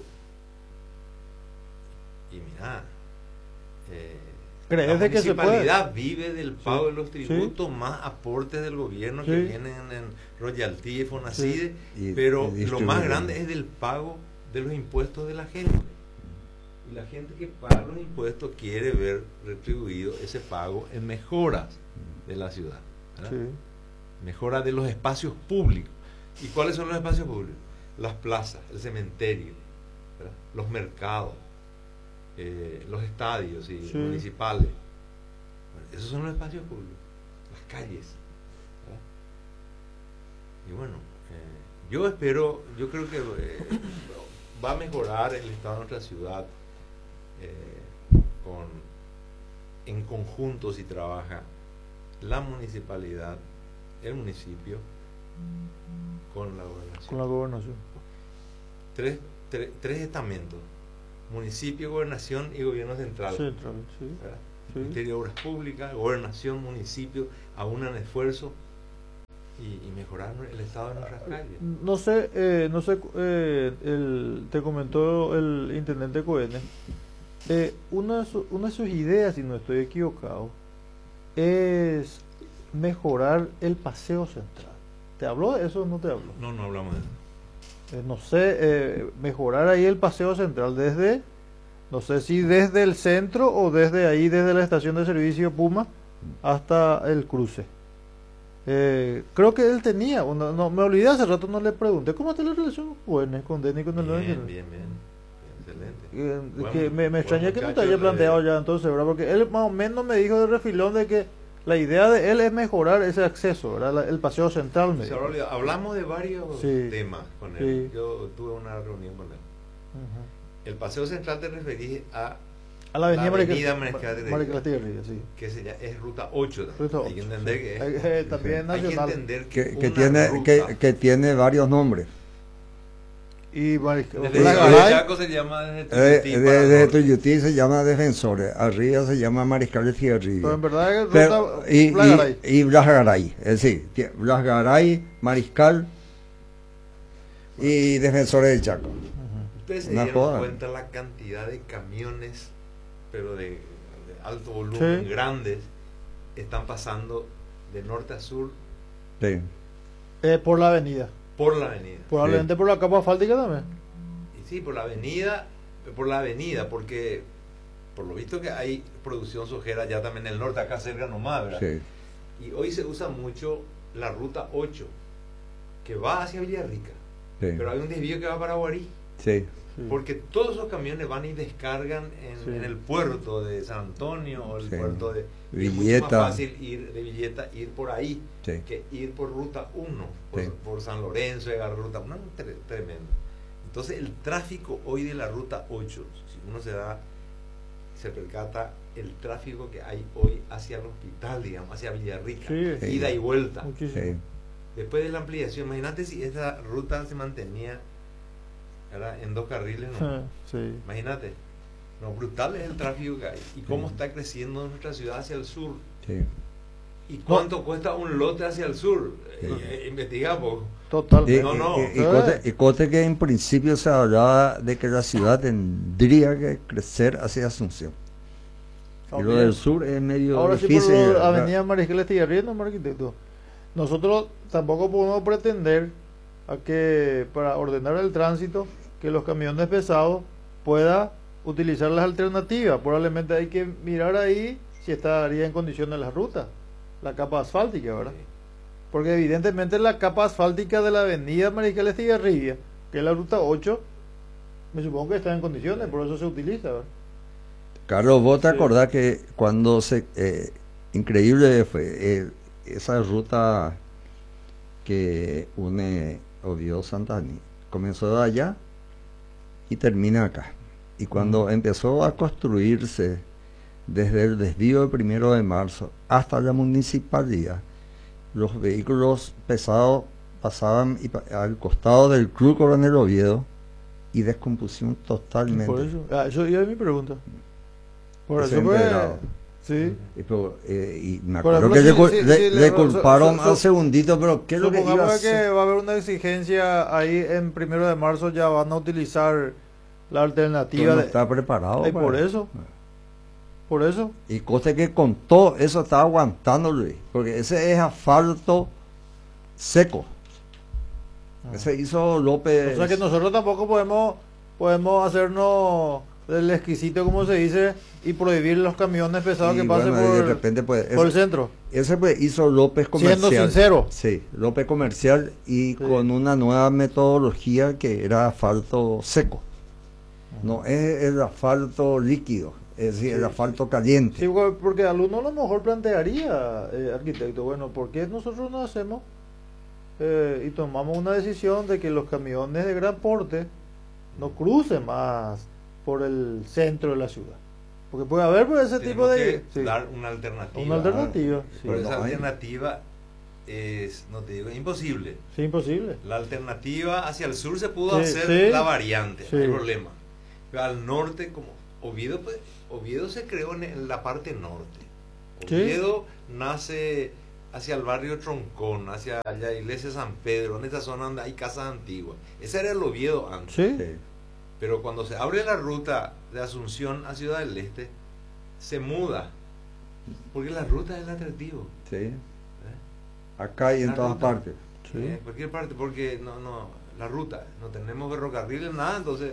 Y mira, eh, ¿Crees la de que se municipalidad vive del pago Sí, de los sí. tributos, más aportes del gobierno que Sí. vienen en royalty y Fonacide, Y- pero y lo más distribuyen. grande es del pago de los impuestos de la gente. Y la gente que paga los impuestos quiere ver retribuido ese pago en mejoras de la ciudad, ¿verdad? Sí. Mejora de los espacios públicos. ¿Y cuáles son los espacios públicos? Las plazas, el cementerio, ¿verdad? Los mercados, eh, los estadios y Sí. municipales. Bueno, esos son los espacios públicos, las calles, ¿verdad? Y bueno, eh, yo espero, yo creo que eh, va a mejorar el estado de nuestra ciudad eh, con, en conjunto si trabaja la municipalidad, el municipio con la gobernación. Con la gobernación. Tres, tres, tres estamentos: municipio, gobernación y gobierno central. Central, sí. ¿Verdad? Sí. Ministerio de Obras Públicas, gobernación, municipio, aunan esfuerzo y, y mejorar el estado de nuestras calles. No sé, eh, no sé, eh, el, te comentó el intendente Coene, eh, una, de su- una de sus ideas, si no estoy equivocado, es mejorar el paseo central. ¿Te habló de eso o no te habló? No, no hablamos de eso. Eh, no sé, eh, mejorar ahí el paseo central desde, no sé si desde el centro o desde ahí, desde la estación de servicio Puma hasta el cruce. Eh, creo que él tenía, una, no, me olvidé hace rato, no le pregunté, ¿cómo está la relación buena con Denny con el nuevo Bien, intendente? bien, bien. Excelente. Eh, Buen- que me, me buen extraña que no te muchacho, haya le- planteado ya entonces, ¿verdad? Porque él más o menos me dijo de refilón de que la idea de él es mejorar ese acceso, ¿verdad? La- el paseo central. Me Se dijo. habló- hablamos de varios Sí. temas con él. Sí. Yo tuve una reunión con él. Ujú. El paseo central te referís a A la avenida, La avenida Marica- Mariscal de Reyes. Mariscal de Reyes, sí. que se llama, es ruta ocho. Ruta Hay que ocho, entender sí. que es, Eh, eh, también hay que nacional. entender que, Que, que una tiene, ruta- que, que tiene varios nombres. Y Mariscal desde la Ciudad Garay, Chaco se llama desde Eh, Tuyutí para el Desde norte. Tuyutí se llama Defensores, arriba se llama Mariscal de Fierrillo. pero en verdad es Pero- ruta y, La Garay. y, y Blas Garay, es decir, tie- Blas Garay, Mariscal y Defensores del Chaco. Ujú. Ustedes se Una dieron joda. cuenta la cantidad de camiones, pero de, de alto volumen, Sí. grandes, están pasando de norte a sur Sí. Eh, por la avenida. por la avenida. Probablemente por la capa asfáltica también. Y sí, por la avenida, por la avenida, porque por lo visto que hay producción sojera ya también en el norte, acá cerca nomás, ¿verdad? Sí. Y hoy se usa mucho la ruta ocho, que va hacia Villarrica, Sí. pero hay un desvío que va para Guarí, Sí. Sí. porque todos esos camiones van y descargan en, Sí. en el puerto de San Antonio o el Sí. puerto de y es mucho Villeta. más fácil ir de Villeta, ir por ahí, Sí. que ir por ruta uno, por, Sí. por San Lorenzo, llegar a ruta uno, tre- tremendo. Entonces el tráfico hoy de la ruta ocho, si uno se da, se percata el tráfico que hay hoy hacia el hospital, digamos, hacia Villarrica, Sí. Sí. ida y vuelta. Muchísimo. Sí. Después de la ampliación, imagínate si esa ruta se mantenía, ¿verdad?, en dos carriles, ¿no? Ah, sí. Imagínate, no, brutal es el tráfico que hay y cómo está creciendo nuestra ciudad hacia el sur. Sí. ¿Y cuánto cuesta un lote hacia el sur? Sí. Eh, eh, investigamos. Y, Totalmente. No, no. y- y cote, y cote que en principio se hablaba de que la ciudad tendría que crecer hacia Asunción. Y lo del sur es medio Ahora sí, difícil. por lo- ¿verdad? Avenida Mariscal Estigarribia, no, arquitecto. Nosotros tampoco podemos pretender a que para ordenar el tránsito que los camiones pesados pueda utilizar las alternativas. Probablemente hay que mirar ahí si estaría en condiciones la ruta, la capa asfáltica, ¿verdad? Porque evidentemente la capa asfáltica de la avenida Mariscal Estigarribia, que es la ruta ocho, me supongo que está en condiciones, por eso se utiliza, ¿verdad? Carlos, vos te Sí. acordás que cuando se... eh, increíble fue eh, esa ruta que une Oviedo Santani. Comenzó de allá y termina acá. Y cuando empezó a construirse desde el desvío del primero de marzo hasta la municipalidad, los vehículos pesados pasaban y pa- al costado del Club Coronel Oviedo y descompusieron totalmente. Por eso, ah, eso ya es mi pregunta. Por Eso eso fue, empedrado. sí. Y, pero, eh, y me Por acuerdo ejemplo, que si- le, si- le- si le le- culparon so- so- al segundito, pero ¿qué es lo que iba a Supongamos que hacer? va a haber una exigencia ahí en primero de marzo, ya van a utilizar la alternativa Todo no de, está preparado. Ay, para- por eso. Por eso. Y coste que con todo eso estaba aguantando, Luis, porque ese es asfalto seco. Ese hizo López. O sea que nosotros tampoco podemos podemos hacernos del exquisito, como se dice, y prohibir los camiones pesados y que pasen bueno, y de por, repente pues, por el ese, centro. ese, pues, hizo López comercial. Siendo sincero. Sí, López comercial y Sí. con una nueva metodología que era asfalto seco. No es el asfalto líquido, es decir, el Sí, asfalto caliente. Sí, porque porque el alumno a lo mejor plantearía, eh, arquitecto, bueno, ¿por qué nosotros no hacemos eh, y tomamos una decisión de que los camiones de gran porte no crucen más por el centro de la ciudad? Porque puede haber por ese Tenemos tipo de... que sí, dar una alternativa. una alternativa. sí. Pero No esa hay. alternativa es, no te digo, es imposible. Sí, imposible. La alternativa hacia el sur se pudo Sí, hacer sí. la variante, Sí. no hay problema. Pero al norte, como Oviedo, pues, Oviedo se creó en, en la parte norte. Sí. Oviedo nace hacia el barrio Troncón, hacia la iglesia San Pedro, en esa zona donde hay casas antiguas. Ese era el Oviedo antes. Sí. Sí. Pero cuando se abre la ruta de Asunción a Ciudad del Este, se muda. Porque la ruta es el atractivo. Sí. ¿eh? Acá y en La todas ruta. partes. Sí. En cualquier parte, porque no, no, la ruta, no tenemos ferrocarriles, nada, entonces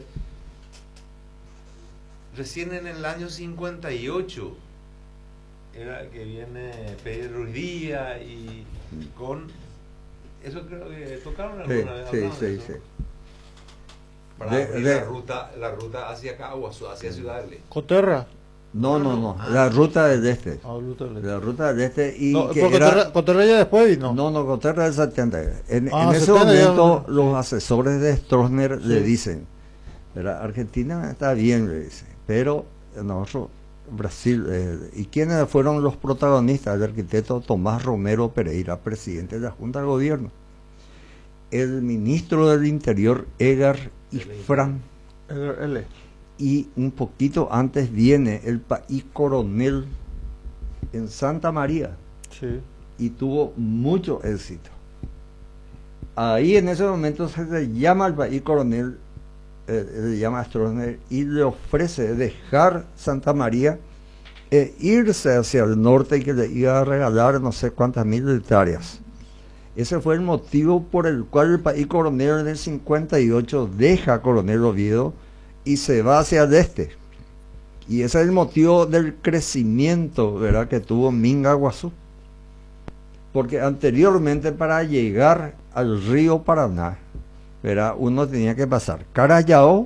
recién en el año cincuenta y ocho era que viene Pedro Ruiz Díaz y con eso creo que tocaron Sí, alguna vez, sí, hablaron de sí, eso, sí. para De- abrir de- la ruta, la ruta hacia Caguazú, hacia Ciudad del Este. Coterra. No, no, No, no. no. La ruta del este. Ah, Ruta del Este. La ruta del este y No, que porque era... Coterra, Coterra ya después vino. No, no, Coterra del setenta. En, Ah, en ese setenta ya- momento los asesores de Stroessner le Sí. dicen, ¿verdad? Argentina está bien, le dicen, pero nosotros, Brasil, eh, ¿y quiénes fueron los protagonistas? El arquitecto Tomás Romero Pereira, presidente de la Junta de Gobierno. El ministro del Interior, Edgar Ifrán, El- L. y un poquito antes viene el país Coronel en Santa María Sí. y tuvo mucho éxito. Ahí en ese momento se le llama al país Coronel, eh, le llama a Stroessner y le ofrece dejar Santa María e irse hacia el norte y que le iba a regalar no sé cuántas mil hectáreas. Ese fue el motivo por el cual el país Coronel en el cincuenta y ocho deja Coronel Oviedo y se va hacia el este. Y ese es el motivo del crecimiento, ¿verdad?, que tuvo Minga Guazú. Porque anteriormente para llegar al río Paraná, ¿verdad?, uno tenía que pasar Carayao,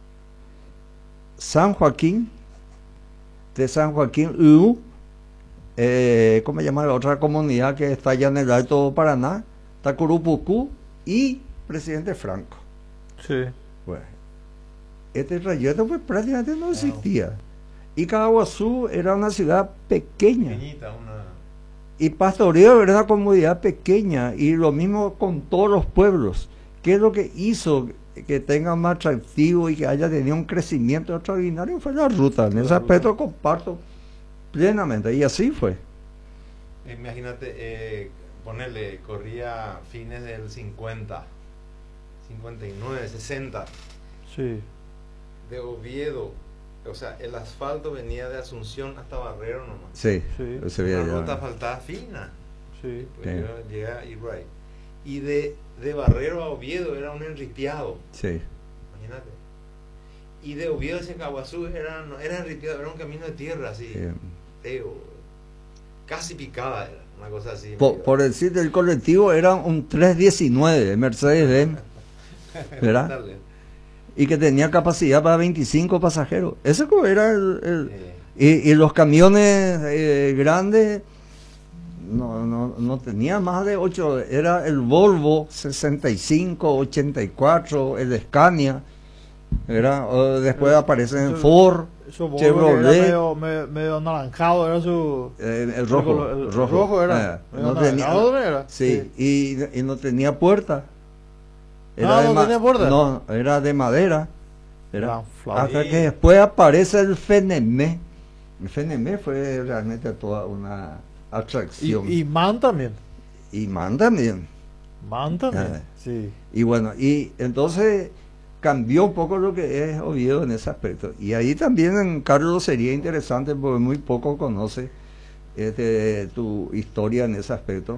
San Joaquín, de San Joaquín, U, eh, ¿cómo se llama la otra comunidad que está allá en el Alto Paraná? Tacurupucú y Presidente Franco. Sí. Bueno, este trayecto pues prácticamente no existía. Y Caguazú era una ciudad pequeña. Pequeñita, una... Y Pastoreo era una comunidad pequeña. Y lo mismo con todos los pueblos. ¿Qué es lo que hizo que tenga más atractivo y que haya tenido un crecimiento extraordinario? Fue la ruta. En La ese ruta. aspecto comparto plenamente. Y así fue. Imagínate, eh, ponerle, corría fines del cincuenta, cincuenta y nueve, sesenta, Sí. de Oviedo, o sea, el asfalto venía de Asunción hasta Barrero nomás. Sí. Sí. Se veía Una ya. ruta faltaba fina, Sí. pues Sí. yo llegué a Iguay. Y de, de Barrero a Oviedo era un enripiado, Sí. imagínate. Y de Oviedo hacia Caguazú era, no, era enripiado, era un camino de tierra así, Sí. feo, casi picada era, una cosa así. Por, medio- por decir del colectivo era un tres diecinueve Mercedes-Benz, ¿verdad? Dale. Y que tenía capacidad para veinticinco pasajeros. Ese como era el... el- Eh, y, y los camiones eh, grandes no, no, no tenía más de ocho. Era el Volvo sesenta y cinco, ochenta y cuatro, el Scania. Era, o después Eh, aparecen eso- Ford, Eso Volvo Chevrolet. que era medio, medio, medio naranjado, era su... eh, el rojo. El, el rojo, rojo era. eh, Medio no tenía, naranjado, ¿no era? sí, Y, y no tenía puerta. Ah, de ¿no ma- tenía puerta? No, era de madera. Era, Gran flauta. hasta que después aparece el Fenemé. El Fenemé fue realmente toda una atracción. Y, y Man también. Y Man también. Man también. Ah. Sí. Y bueno, y entonces cambió un poco lo que es Oviedo en ese aspecto. Y ahí también, en Carlos, sería interesante porque muy poco conoce este, tu historia en ese aspecto.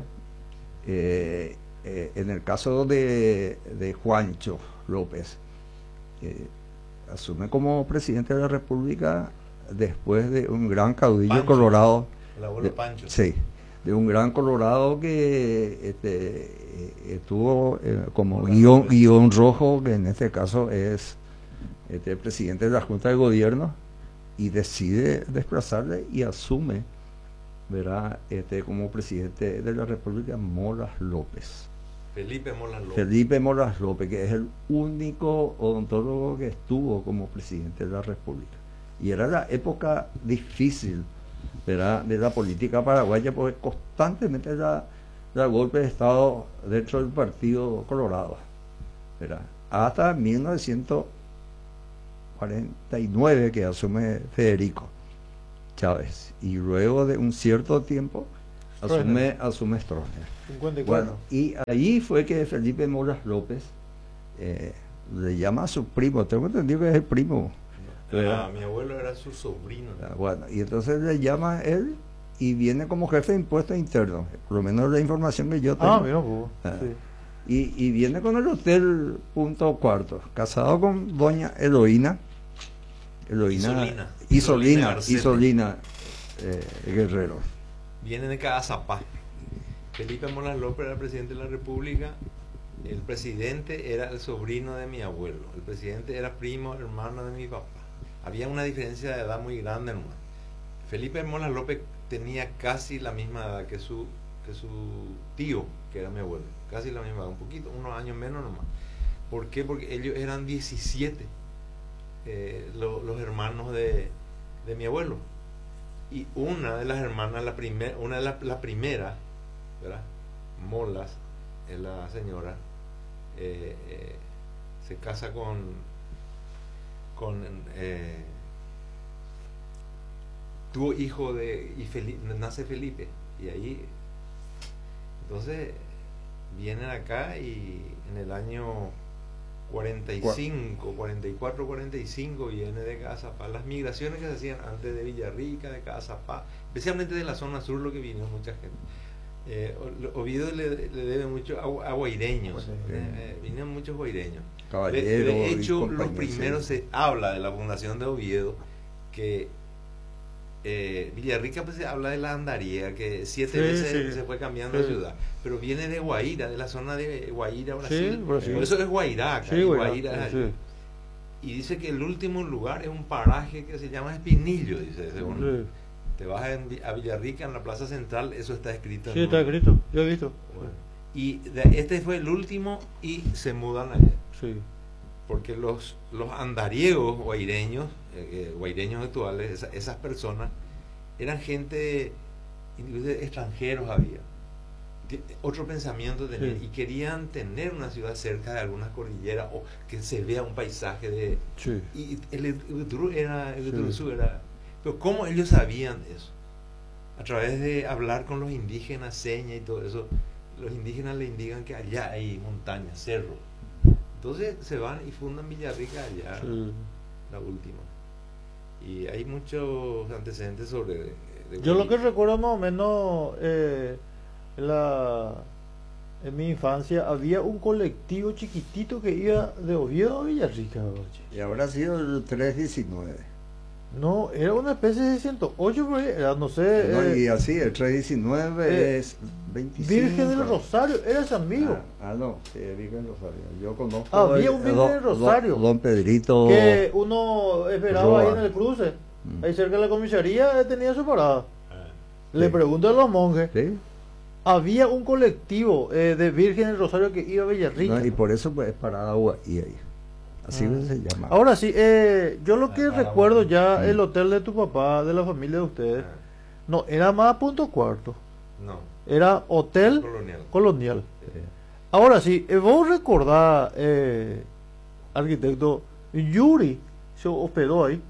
Eh, eh, en el caso de, de Juancho López, eh, asume como presidente de la República después de un gran caudillo Pancho. colorado. el abuelo de- Pancho. Sí, de un gran colorado que este, eh, estuvo eh, como Colorado, guión, sí. guión rojo, que en este caso es este, el presidente de la Junta de Gobierno, y decide desplazarle y asume, ¿verdad?, este, como presidente de la República, Molas López. Felipe Molas López. Felipe Molas López, que es el único odontólogo que estuvo como presidente de la República. Y era la época difícil, ¿verdad?, de la política paraguaya, porque constantemente la del golpe de Estado dentro del Partido Colorado, ¿verdad? Hasta mil novecientos cuarenta y nueve que asume Federico Chávez, y luego de un cierto tiempo asume, asume Stroessner. cincuenta y cuatro. Bueno, y ahí fue que Felipe Moras López eh, le llama a su primo, tengo entendido que es el primo. Ah, mi abuelo era su sobrino. Bueno, y entonces le llama a él y viene como jefe de impuestos internos, por lo menos la información que yo tengo. Ah, mira, pues, Ah. sí. Y, y viene con el hotel punto cuarto, casado con doña Eloína, Eloína Isolina. Isolina, Isolina Garcete. Isolina eh, Guerrero. Viene de Cazapá. Felipe Molas López era presidente de la República. El presidente era el sobrino de mi abuelo. El presidente era primo, hermano de mi papá. Había una diferencia de edad muy grande, hermano. Felipe Molas López tenía casi la misma edad que su, que su tío, que era mi abuelo. Casi la misma edad, un poquito, unos años menos nomás. ¿Por qué? Porque ellos eran diecisiete, eh, lo, los hermanos de, de mi abuelo. Y una de las hermanas, la primer, una de las la primera, ¿verdad? Molas, es la señora, eh, eh, se casa con, con eh, tuvo hijo de, y Felipe, nace Felipe, y ahí, entonces, vienen acá y en el año cuarenta y cinco, cuarenta y cuatro, cuarenta y cinco viene de Cazapá. Las migraciones que se hacían antes de Villarrica, de Cazapá, especialmente de la zona sur, lo que vino mucha gente. Eh, Oviedo le, le debe mucho a, a guaireños, Sí. eh, eh, vinieron muchos guaireños. De, Caballero de y hecho, lo compañía, primero sí. se habla de la fundación de Oviedo, que eh, Villarrica pues se habla de la andariega, que siete Sí, veces sí. se fue cambiando Sí. de ciudad, pero viene de Guaira, de la zona de Guaira, Brasil. Sí, Brasil. Por eso es Guairaca, Sí, y güey, Guaira es sí. allí. Y dice que el último lugar es un paraje que se llama Espinillo, dice, según Sí. te vas en Vi- a Villarrica, en la plaza central, eso está escrito. Sí, en está un- escrito, yo he visto. Bueno, y de- este fue el último y se mudan allá. Sí. Porque los, los andariegos guaireños, eh, eh, guaireños actuales, esa- esas personas, eran gente, inclusive extranjeros había. Ti- Otro pensamiento tenían, Sí. y querían tener una ciudad cerca de algunas cordilleras o que se vea un paisaje de... Sí. Y el Uturu era, el Sí. Uturuzú era... Pero ¿cómo ellos sabían eso? A través de hablar con los indígenas, señas y todo eso, los indígenas le indican que allá hay montañas, cerros. Entonces se van y fundan Villarrica allá, Sí. la última. Y hay muchos antecedentes sobre... de- de Yo lo que Guaira. recuerdo más o menos eh, en, la, en mi infancia había un colectivo chiquitito que iba de Oviedo a Villarrica. Oye. Y habrá sido el tres diecinueve. No, era una especie de ciento ocho, por ahí, era, no sé. No, eh, y así, el tres diecinueve eh, es veinticinco. Virgen del Rosario, era ese amigo. Ah, ah, no, sí, es Virgen del Rosario. Yo conozco. Había el- un Virgen don- del Rosario. Don, don Pedrito. Que uno esperaba Roa. ahí en el cruce. Mm. Ahí cerca de la comisaría eh, tenía su parada. Ah, Le Sí. pregunto a los monjes. ¿Sí? Había un colectivo eh, de Virgen del Rosario que iba a Villarrica. No, y por eso pues es parada agua y ahí. Así Ah. se llama. Ahora sí, eh, yo lo Ah, que para recuerdo bueno. ya, Mm. el hotel de tu papá, de la familia de ustedes, ah, no, era más punto cuarto, no, era hotel colonial. colonial. Eh, Ahora sí, eh, vos recordás, eh, arquitecto, Yuri se hospedó ahí,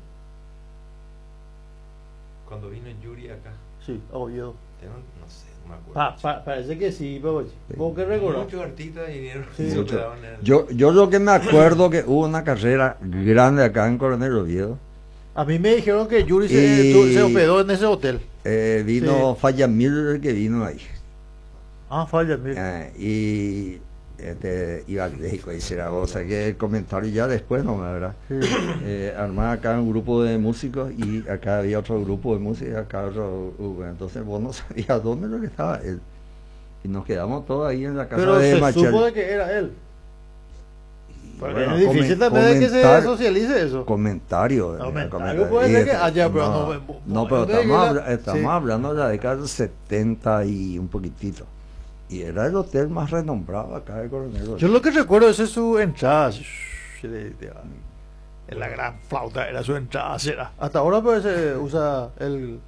Cuando vino Yuri acá, sí, a Oviedo. yo no, no sé, no me acuerdo. Pa- pa- parece que sí, pero oye, Sí. vos qué recordás. Muchos artistas vinieron Sí. y se mucho. hospedaban en el- Yo, yo lo que me acuerdo que hubo una carrera grande acá en Coronel Oviedo. A mí me dijeron que Yuri se, Y- tu- se hospedó en ese hotel. Eh, vino Sí. Fayamil que vino ahí. Ah, falla, mira. Eh, y este, iba al México y Zaragoza, que el comentario ya después, no, ¿verdad? Sí. Eh, armaba acá un grupo de músicos y acá había otro grupo de músicos y acá otro grupo. Entonces vos no sabías dónde lo que estaba él. Y nos quedamos todos ahí en la casa Pero de se Machel. supo de que era él. Y Pero bueno, es difícil comen- también de que se comentar- socialice eso. Comentario. No, eh, comentario comentario. puede Y ser que este- haya, pero no, no- no, pero entonces estamos, yo la- habla- estamos sí. hablando de la década del setenta y un poquitito. Y era el hotel más renombrado acá de Coronel. Yo lo que recuerdo es su entrada. así, shh, de- de- en la gran flauta era su entrada. Será. Hasta ahora pues se usa el,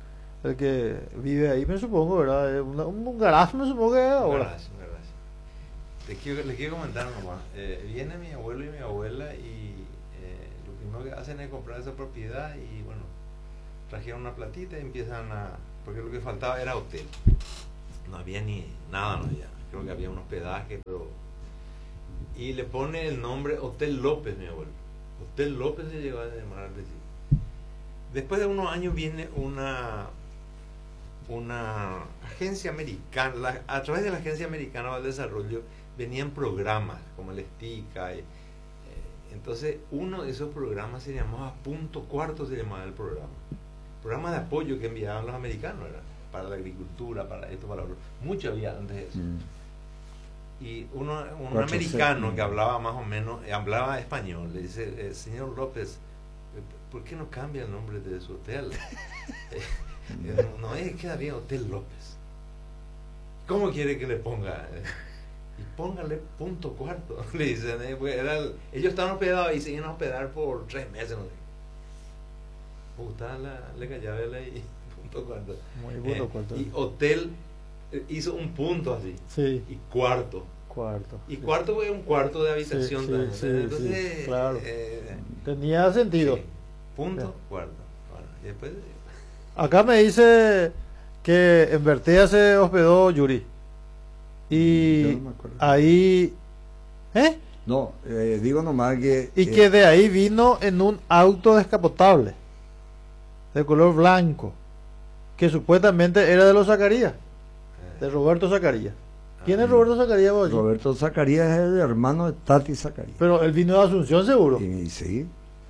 el que vive ahí, me supongo, ¿verdad? Es una- un, un garaje, me supongo que es Un ahora. garage, un garage. Te quiero, les quiero comentar nomás. Eh, viene mi abuelo y mi abuela y eh, lo primero que hacen es comprar esa propiedad y bueno, trajeron una platita y empiezan a... Porque lo que faltaba era hotel. No había ni nada, no había. Creo que había un hospedaje, pero... Y le pone el nombre Hotel López, mi abuelo. Hotel López se llegó a llamar al principio. Después de unos años viene una una agencia americana, la- a través de la agencia americana del desarrollo venían programas como el STICA. y, eh, entonces uno de esos programas se llamaba Punto Cuarto, se llamaba el programa. Programa de apoyo que enviaban los americanos, era para la agricultura, para esto, para lo otro. Mucho había antes de eso. Mm. Y uno, un Cuatro americano C. que hablaba más o menos, eh, hablaba español, le dice, eh, señor López, eh, ¿por qué no cambia el nombre de su hotel? Eh, eh, no, eh, queda bien Hotel López. ¿Cómo quiere que le ponga? Eh, y póngale punto cuarto, le dicen. eh, pues era el- ellos estaban hospedados y se iban a hospedar por tres meses, no sé. Puta, la, le callaba y punto cuarto. Muy bueno, Eh, cuarto. y hotel eh, hizo un punto así. Sí, Y cuarto. cuarto. Y cuarto fue un cuarto de habitación Sí, sí, también. sí, Entonces, sí, claro. eh, Tenía sentido. sí, punto, Ya. cuarto. Bueno, y después, Acá me dice que en Bertea se hospedó Yuri. Yo Y no me acuerdo. ahí... ¿Eh? No, eh, digo nomás que... Y eh, que de ahí vino en un auto descapotable de color blanco, que supuestamente era de los Zacarías, de eh, Roberto Zacarías. ¿Quién es ah, Roberto Zacarías, Boyi? Roberto Zacarías es el hermano de Tati Zacarías. Pero él vino de Asunción seguro. Y, y sí,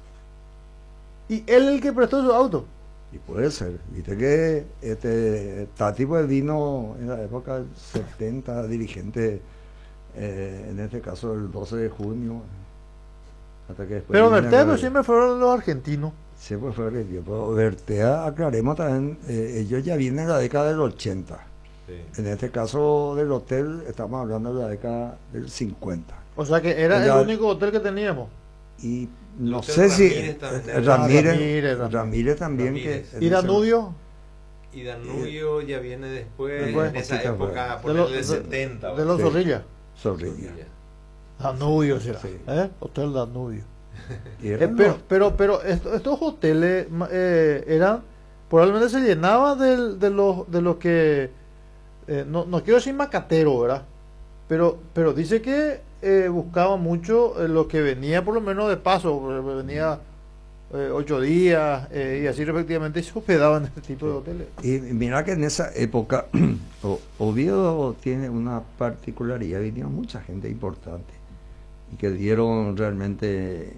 Y él es el que prestó su auto. y puede ser. Viste que este Tati pues vino en la época del setenta, dirigente, eh, en este caso el doce de junio. Hasta que después Pero viene Bertea el- pues, siempre fueron los argentinos. Sí, pues fue el tiempo. Bertea, aclaremos también, eh, ellos ya vienen en la década del ochenta. sí. En este caso del hotel, estamos hablando de la década del cincuenta. O sea que era Ya- el único hotel que teníamos. Y no Hotel sé si Ramírez también. eh, Ah, Ramírez, Ramírez, Ramírez, Ramírez. también Ramírez. que en ¿Y ese- Danubio? Y Danubio ya viene después, Después. en esa Poquito época, después. por De los, el de, setenta. de los Sí. Zorrilla. Zorrilla. Danubio será. Sí. ¿Eh? Hotel Danubio. Y Eh, eran pero, los- pero, pero esto- estos hoteles ma- eh, eran, probablemente se llenaba del- de los de los que, eh, no, no quiero decir macatero, ¿verdad? Pero, pero dice que eh, buscaba mucho eh, lo que venía por lo menos de paso, eh, venía eh, ocho días eh, y así respectivamente se hospedaban en este tipo de hoteles. y mira que en esa época O- Oviedo tiene una particularidad, vinieron mucha gente importante y que dieron realmente,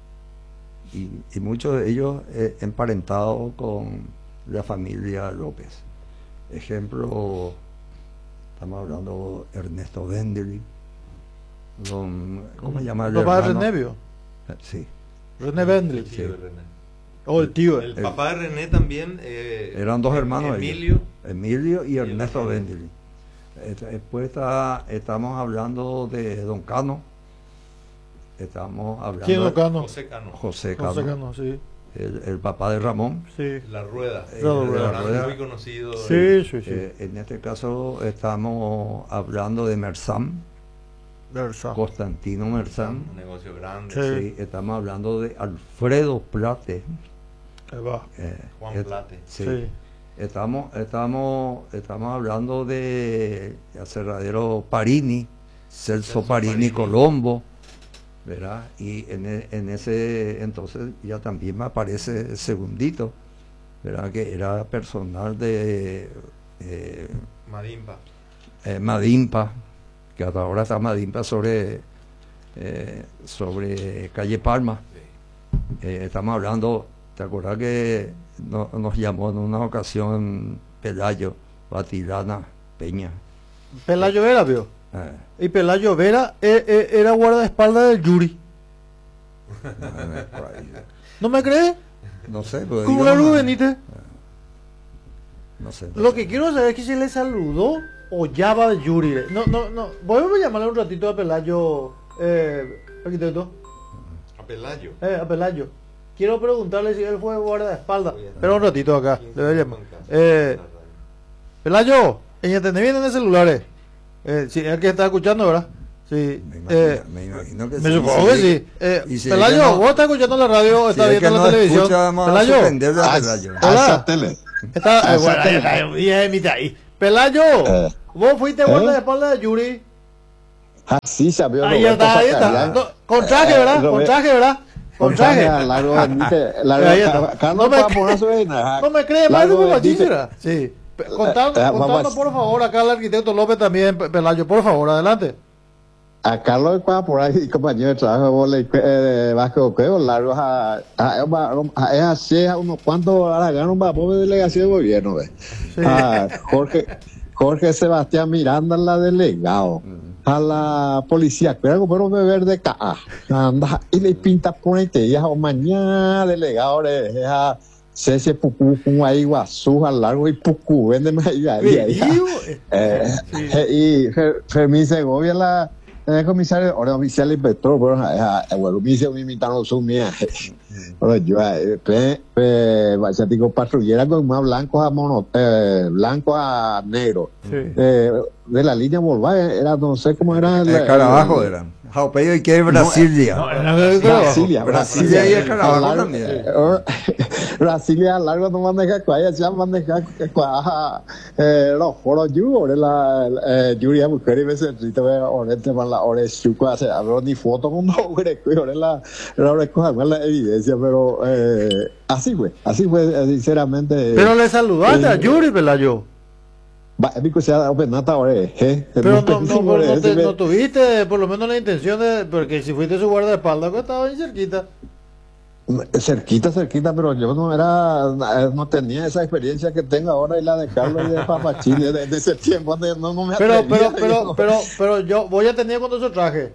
y, y muchos de ellos eh, emparentados con la familia López. Ejemplo, estamos hablando de Ernesto Benderly, don, ¿cómo se llama el Papá de hermano? Renevio, Eh, Sí, René El Bendley, tío de Sí. René. o el tío. El papá de René también. eh, eran dos hermanos. Emilio. ellos, Emilio y y Ernesto Ernesto. Benderly. Eh, Después está, estamos hablando de Don Cano. Estamos hablando ¿Quién de lo cano? José Cano. José Cano, José Cano, sí. el, el papá de Ramón. Sí, La Rueda. Eh, La Un Rueda. restaurante Rueda. muy conocido. sí, sí. sí. Eh, en este caso estamos hablando de Mersam, Versa. Constantino Mersam. Un negocio grande. Sí. Sí, estamos hablando de Alfredo Plate. Ahí va. eh, Juan et- Plate. sí. Sí. Estamos, estamos, estamos hablando de Aserradero Parini, Celso, Celso Parini, Parini. Colombo, ¿verdad? Y en, e- en ese entonces ya también me aparece Segundito, ¿verdad? Que era personal de eh, Madimpa. eh, Madimpa, que hasta ahora está Madimpa sobre, eh, sobre Calle Palma. Sí. Eh, estamos hablando, ¿te acuerdas que no- nos llamó en una ocasión Pelayo, Batilana, Peña? Pelayo Vera, vio. Eh, Y Pelayo Vera eh, eh, era guardaespaldas del Yuri. eh, por ahí. ¿No me crees? No sé, pero ¿Cómo digo, era Luis no, Benítez? no sé. no Lo sé. que quiero saber es que si le saludó o ya va del Yuri. No, no, no. Voy a llamarle un ratito a Pelayo, eh, arquitecto. A Pelayo. Eh, a Pelayo. quiero preguntarle si él fue guardaespaldas. Espera un ratito acá, le voy a llamar. Eh, Pelayo, ¿entendés bien en el celular? Eh, eh, sí, es el que está escuchando, ¿verdad? Sí. Me imagino, Eh, me imagino que me sí. supongo Y que si- sí. Eh, y si es Pelayo, que no- ¿vos estás escuchando la radio o si estás es viendo que la no televisión? escucha, vamos a Pelayo, suspenderle a Ah, Pelayo. ah, Hola. esa tele. está, eh, Ah, bueno, esa ahí tele. está, bien, mira ahí. Pelayo, Eh. vos fuiste ¿Eh? guardaespaldas de Yuri. Así sabía Ahí Roberto está, ahí está. Zacarián. No, con traje, Eh, ¿verdad? Con Robert- traje, ¿verdad? Con traje. Largo, admite, largo, Ahí está. Carlos No me- va a poner su vaina. No me crees, más de Largo, por dice- machísera. Sí. Pe- Contando, Eh, eh, contando vamos. por favor, acá el arquitecto López también, Pe- Pelayo, por favor, adelante. A Carlos va por ahí, compañero de trabajo, vos le eh, Vasco Queo, largo a a a es así, a unos cuantos haraganos va por delegación de gobierno, ve. Sí. A Jorge, Jorge Sebastián Miranda, la delegado. A la policía, pero pero beber de K A. Anda, y le pinta por ahí, te diga, o mañana delegado, le a Cese Pucú, un ahí guazú, al largo y Pucú, véndeme ahí, ahí, ahí. Vivo, Eh, sí. eh, y Fer- Fermín Segovia, la eh, comisario, ahora oficial inspector, pero eh, bueno, me hice un imitano su mía. Pero yo, eh, pe, pe, bachatico patrullera con más blancos a mono, eh, blancos a negro. Sí. Eh, de la línea Volkswagen, era, no sé cómo era. El Carabajo era. Jaupeyo y que es Brasilia. No, era el Carabajo. Brasilia, Brasilia y el Carabajo Al largo- también. eh, Brasilia, al largo no maneja cuaya, ya maneja cuaja, eh, los foros yuri, la, eh, yuri a mujer y veces, si te veo, orete, man, la ore, chuco, hace, abro ni foto con no, güey, ore, la, la ore, coja, la evidencia, pero, eh, así fue, así fue, eh, sinceramente. Pero le saludaste a eh, Yuri, Pelayo. Va, es mi sea openata, ore, eh. Pero no, no, ore, no, te- ese me- no tuviste por lo menos la intención de. Porque si fuiste su guardaespaldas, pues estaba ahí cerquita. Cerquita, cerquita, pero yo no era, no tenía esa experiencia que tengo ahora y la de Carlos y de Papachín de, de ese tiempo, donde no, no me Pero, atrevía, pero, pero, yo. pero, pero yo voy a tener cuando se traje.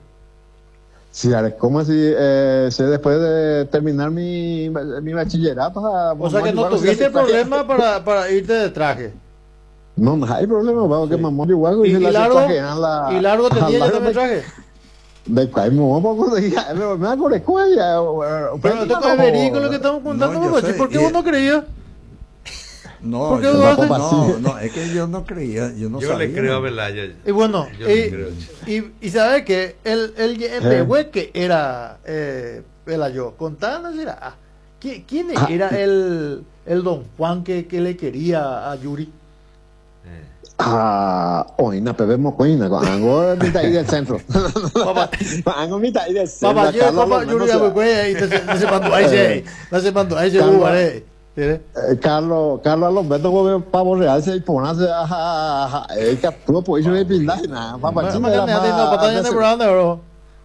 Sí, Alex, ¿cómo así? Eh, sé después de terminar mi, mi bachillerato. a- O sea que no igual, o sea, tuviste si traje- problema para, para irte de traje. No, no hay problema, vamos, que mamón igual Y, y, y la largo, trajeran la. y largo tenía ya largo también de- traje. De cuál me poco de pero me acuerdo cuella. Pero esto es verídico lo que estamos contando, No, yo Papachi. sé, ¿Por qué y- vos no creías? No, ¿Por qué yo dudaste? no, no, no, es que yo no creía, yo no Yo sabía. le creo a Pelayo. Y bueno, Yo le y, creo. y, y sabe que el, el, el Eh. güey que era eh, Pelayo, contanos era, ah, ¿quién, quién Ah. era el, el don Juan que, que le quería a Yuri? Eh. Ah, oina, pepe mocoina, con algo mitad ahí del centro. Papá, Con algo mitad ahí del centro. papá, yo, Carlos, papá, lo Yuri, menos, ya güey, y te se mandó ahí, se se mandó ahí, se Carlos. jugaré. Eh, Carlos, Carlos Alomberto come pavo real se ponase a a a e que tu po iso de pindaje na papá chino era Mañana no, patá ya de branda, bro.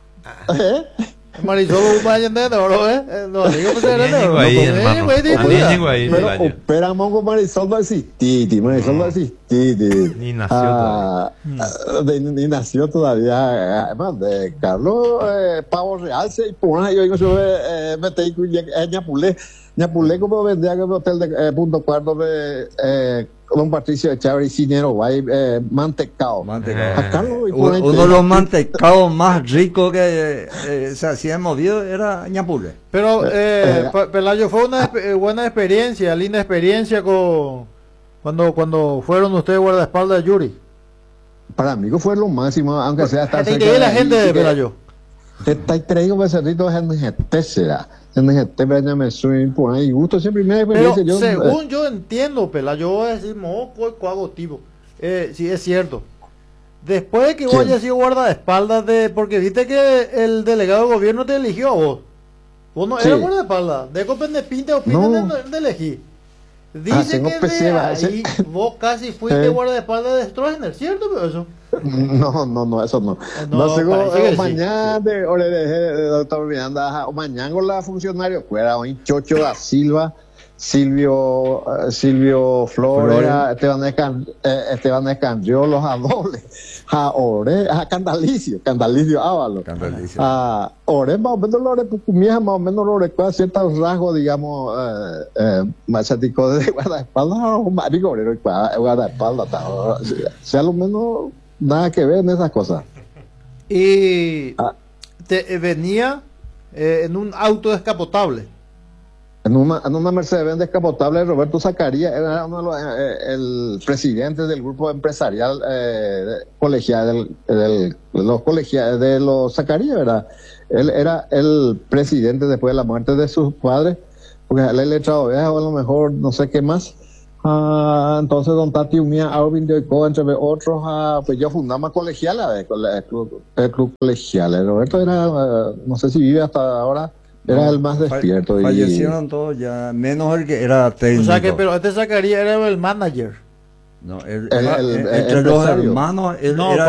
eh Marisol, un mañana de oro, eh. No, digo que se Tenía era de oro. llegó ahí, Eh, hermano. güey, di, Tenía puta. llegó ahí, pero Pelayo. opera mongo Marisol no existía, Marisol no existía. Ni nació Ah, de- ni nació todavía. Además, de Carlos eh, Pavo Real se pone yo digo sobre metí ñapulé, ñapulé como vendía que el hotel de eh, Punto Cuarto de eh, Don Patricio de Chávez y Cinero Guay, eh, mantecao. Mantecao. A Carlos y U- por ahí Uno te- de los mantecados más ricos que eh, se hacía en Movido era ñapule. Pero, eh, Eh, Pa- Pelayo, fue una espe- eh, buena experiencia, linda experiencia con cuando cuando fueron ustedes guardaespaldas de Yuri. Para mí fue lo máximo, aunque sea estar Te cerca quedé la ahí, gente de que- Pelayo. Te está traigo becerritos en N G T será. En N G T venga me soy por ahí gusto siempre primera Pero experiencia yo. según eh, yo entiendo, Pelayo, yo voy a decir, mo, co- coago tipo. Eh, sí, es cierto. Después de que vos ¿Quién? hayas sido guardaespaldas de... Porque viste que el delegado de gobierno te eligió a vos. Vos no Sí. eras guardaespaldas. De copende pinta o pinta No. de, de elegir. Dice Ah, tengo que de peseba, ahí ese- vos casi fuiste Eh. guardaespaldas de Stroessner, ¿cierto? Pero eso. No, no, no, eso no. No, No, sigo parece que eh, sí. mañana de ore de de doctor Miranda, ajá, o mañana con la funcionario, fuera hoy Chocho da Silva, Silvio eh, Silvio Flores, Flores. Esteban Escan, eh, Esteban Escandriolo, a doble, a Ore, a Candalicio, Candalicio Ávalo. Candalicio. A Ore, más o menos Lore, Pucumieja, más o menos Lore, con ciertos rasgos, digamos, eh, eh, machático de guardaespaldas, o marico, Ore, guardaespaldas, o sea, lo menos nada que ver en esas cosas. Y Ah. te, eh, venía eh, en un auto descapotable. En una, en una Mercedes-Benz descapotable, Roberto Zacarías era uno de los, eh, el presidente del grupo empresarial eh, colegial, del, del, de los colegiales de los Zacarías, ¿verdad? Él era el presidente después de la muerte de sus padres, porque él le echado viejo, a lo mejor no sé qué más. Ah, entonces don Tati Umía, Alvin de Co, entre otros, ah, pues yo fundamos colegial, el club, el club colegial. Roberto era, uh, no sé si vive hasta ahora. Era no, el más despierto. Fallecieron y... todos ya, menos el que era técnico. O sea que, pero este Zacarías era el manager. No, el, el, el, el, entre el los hermanos, él no, era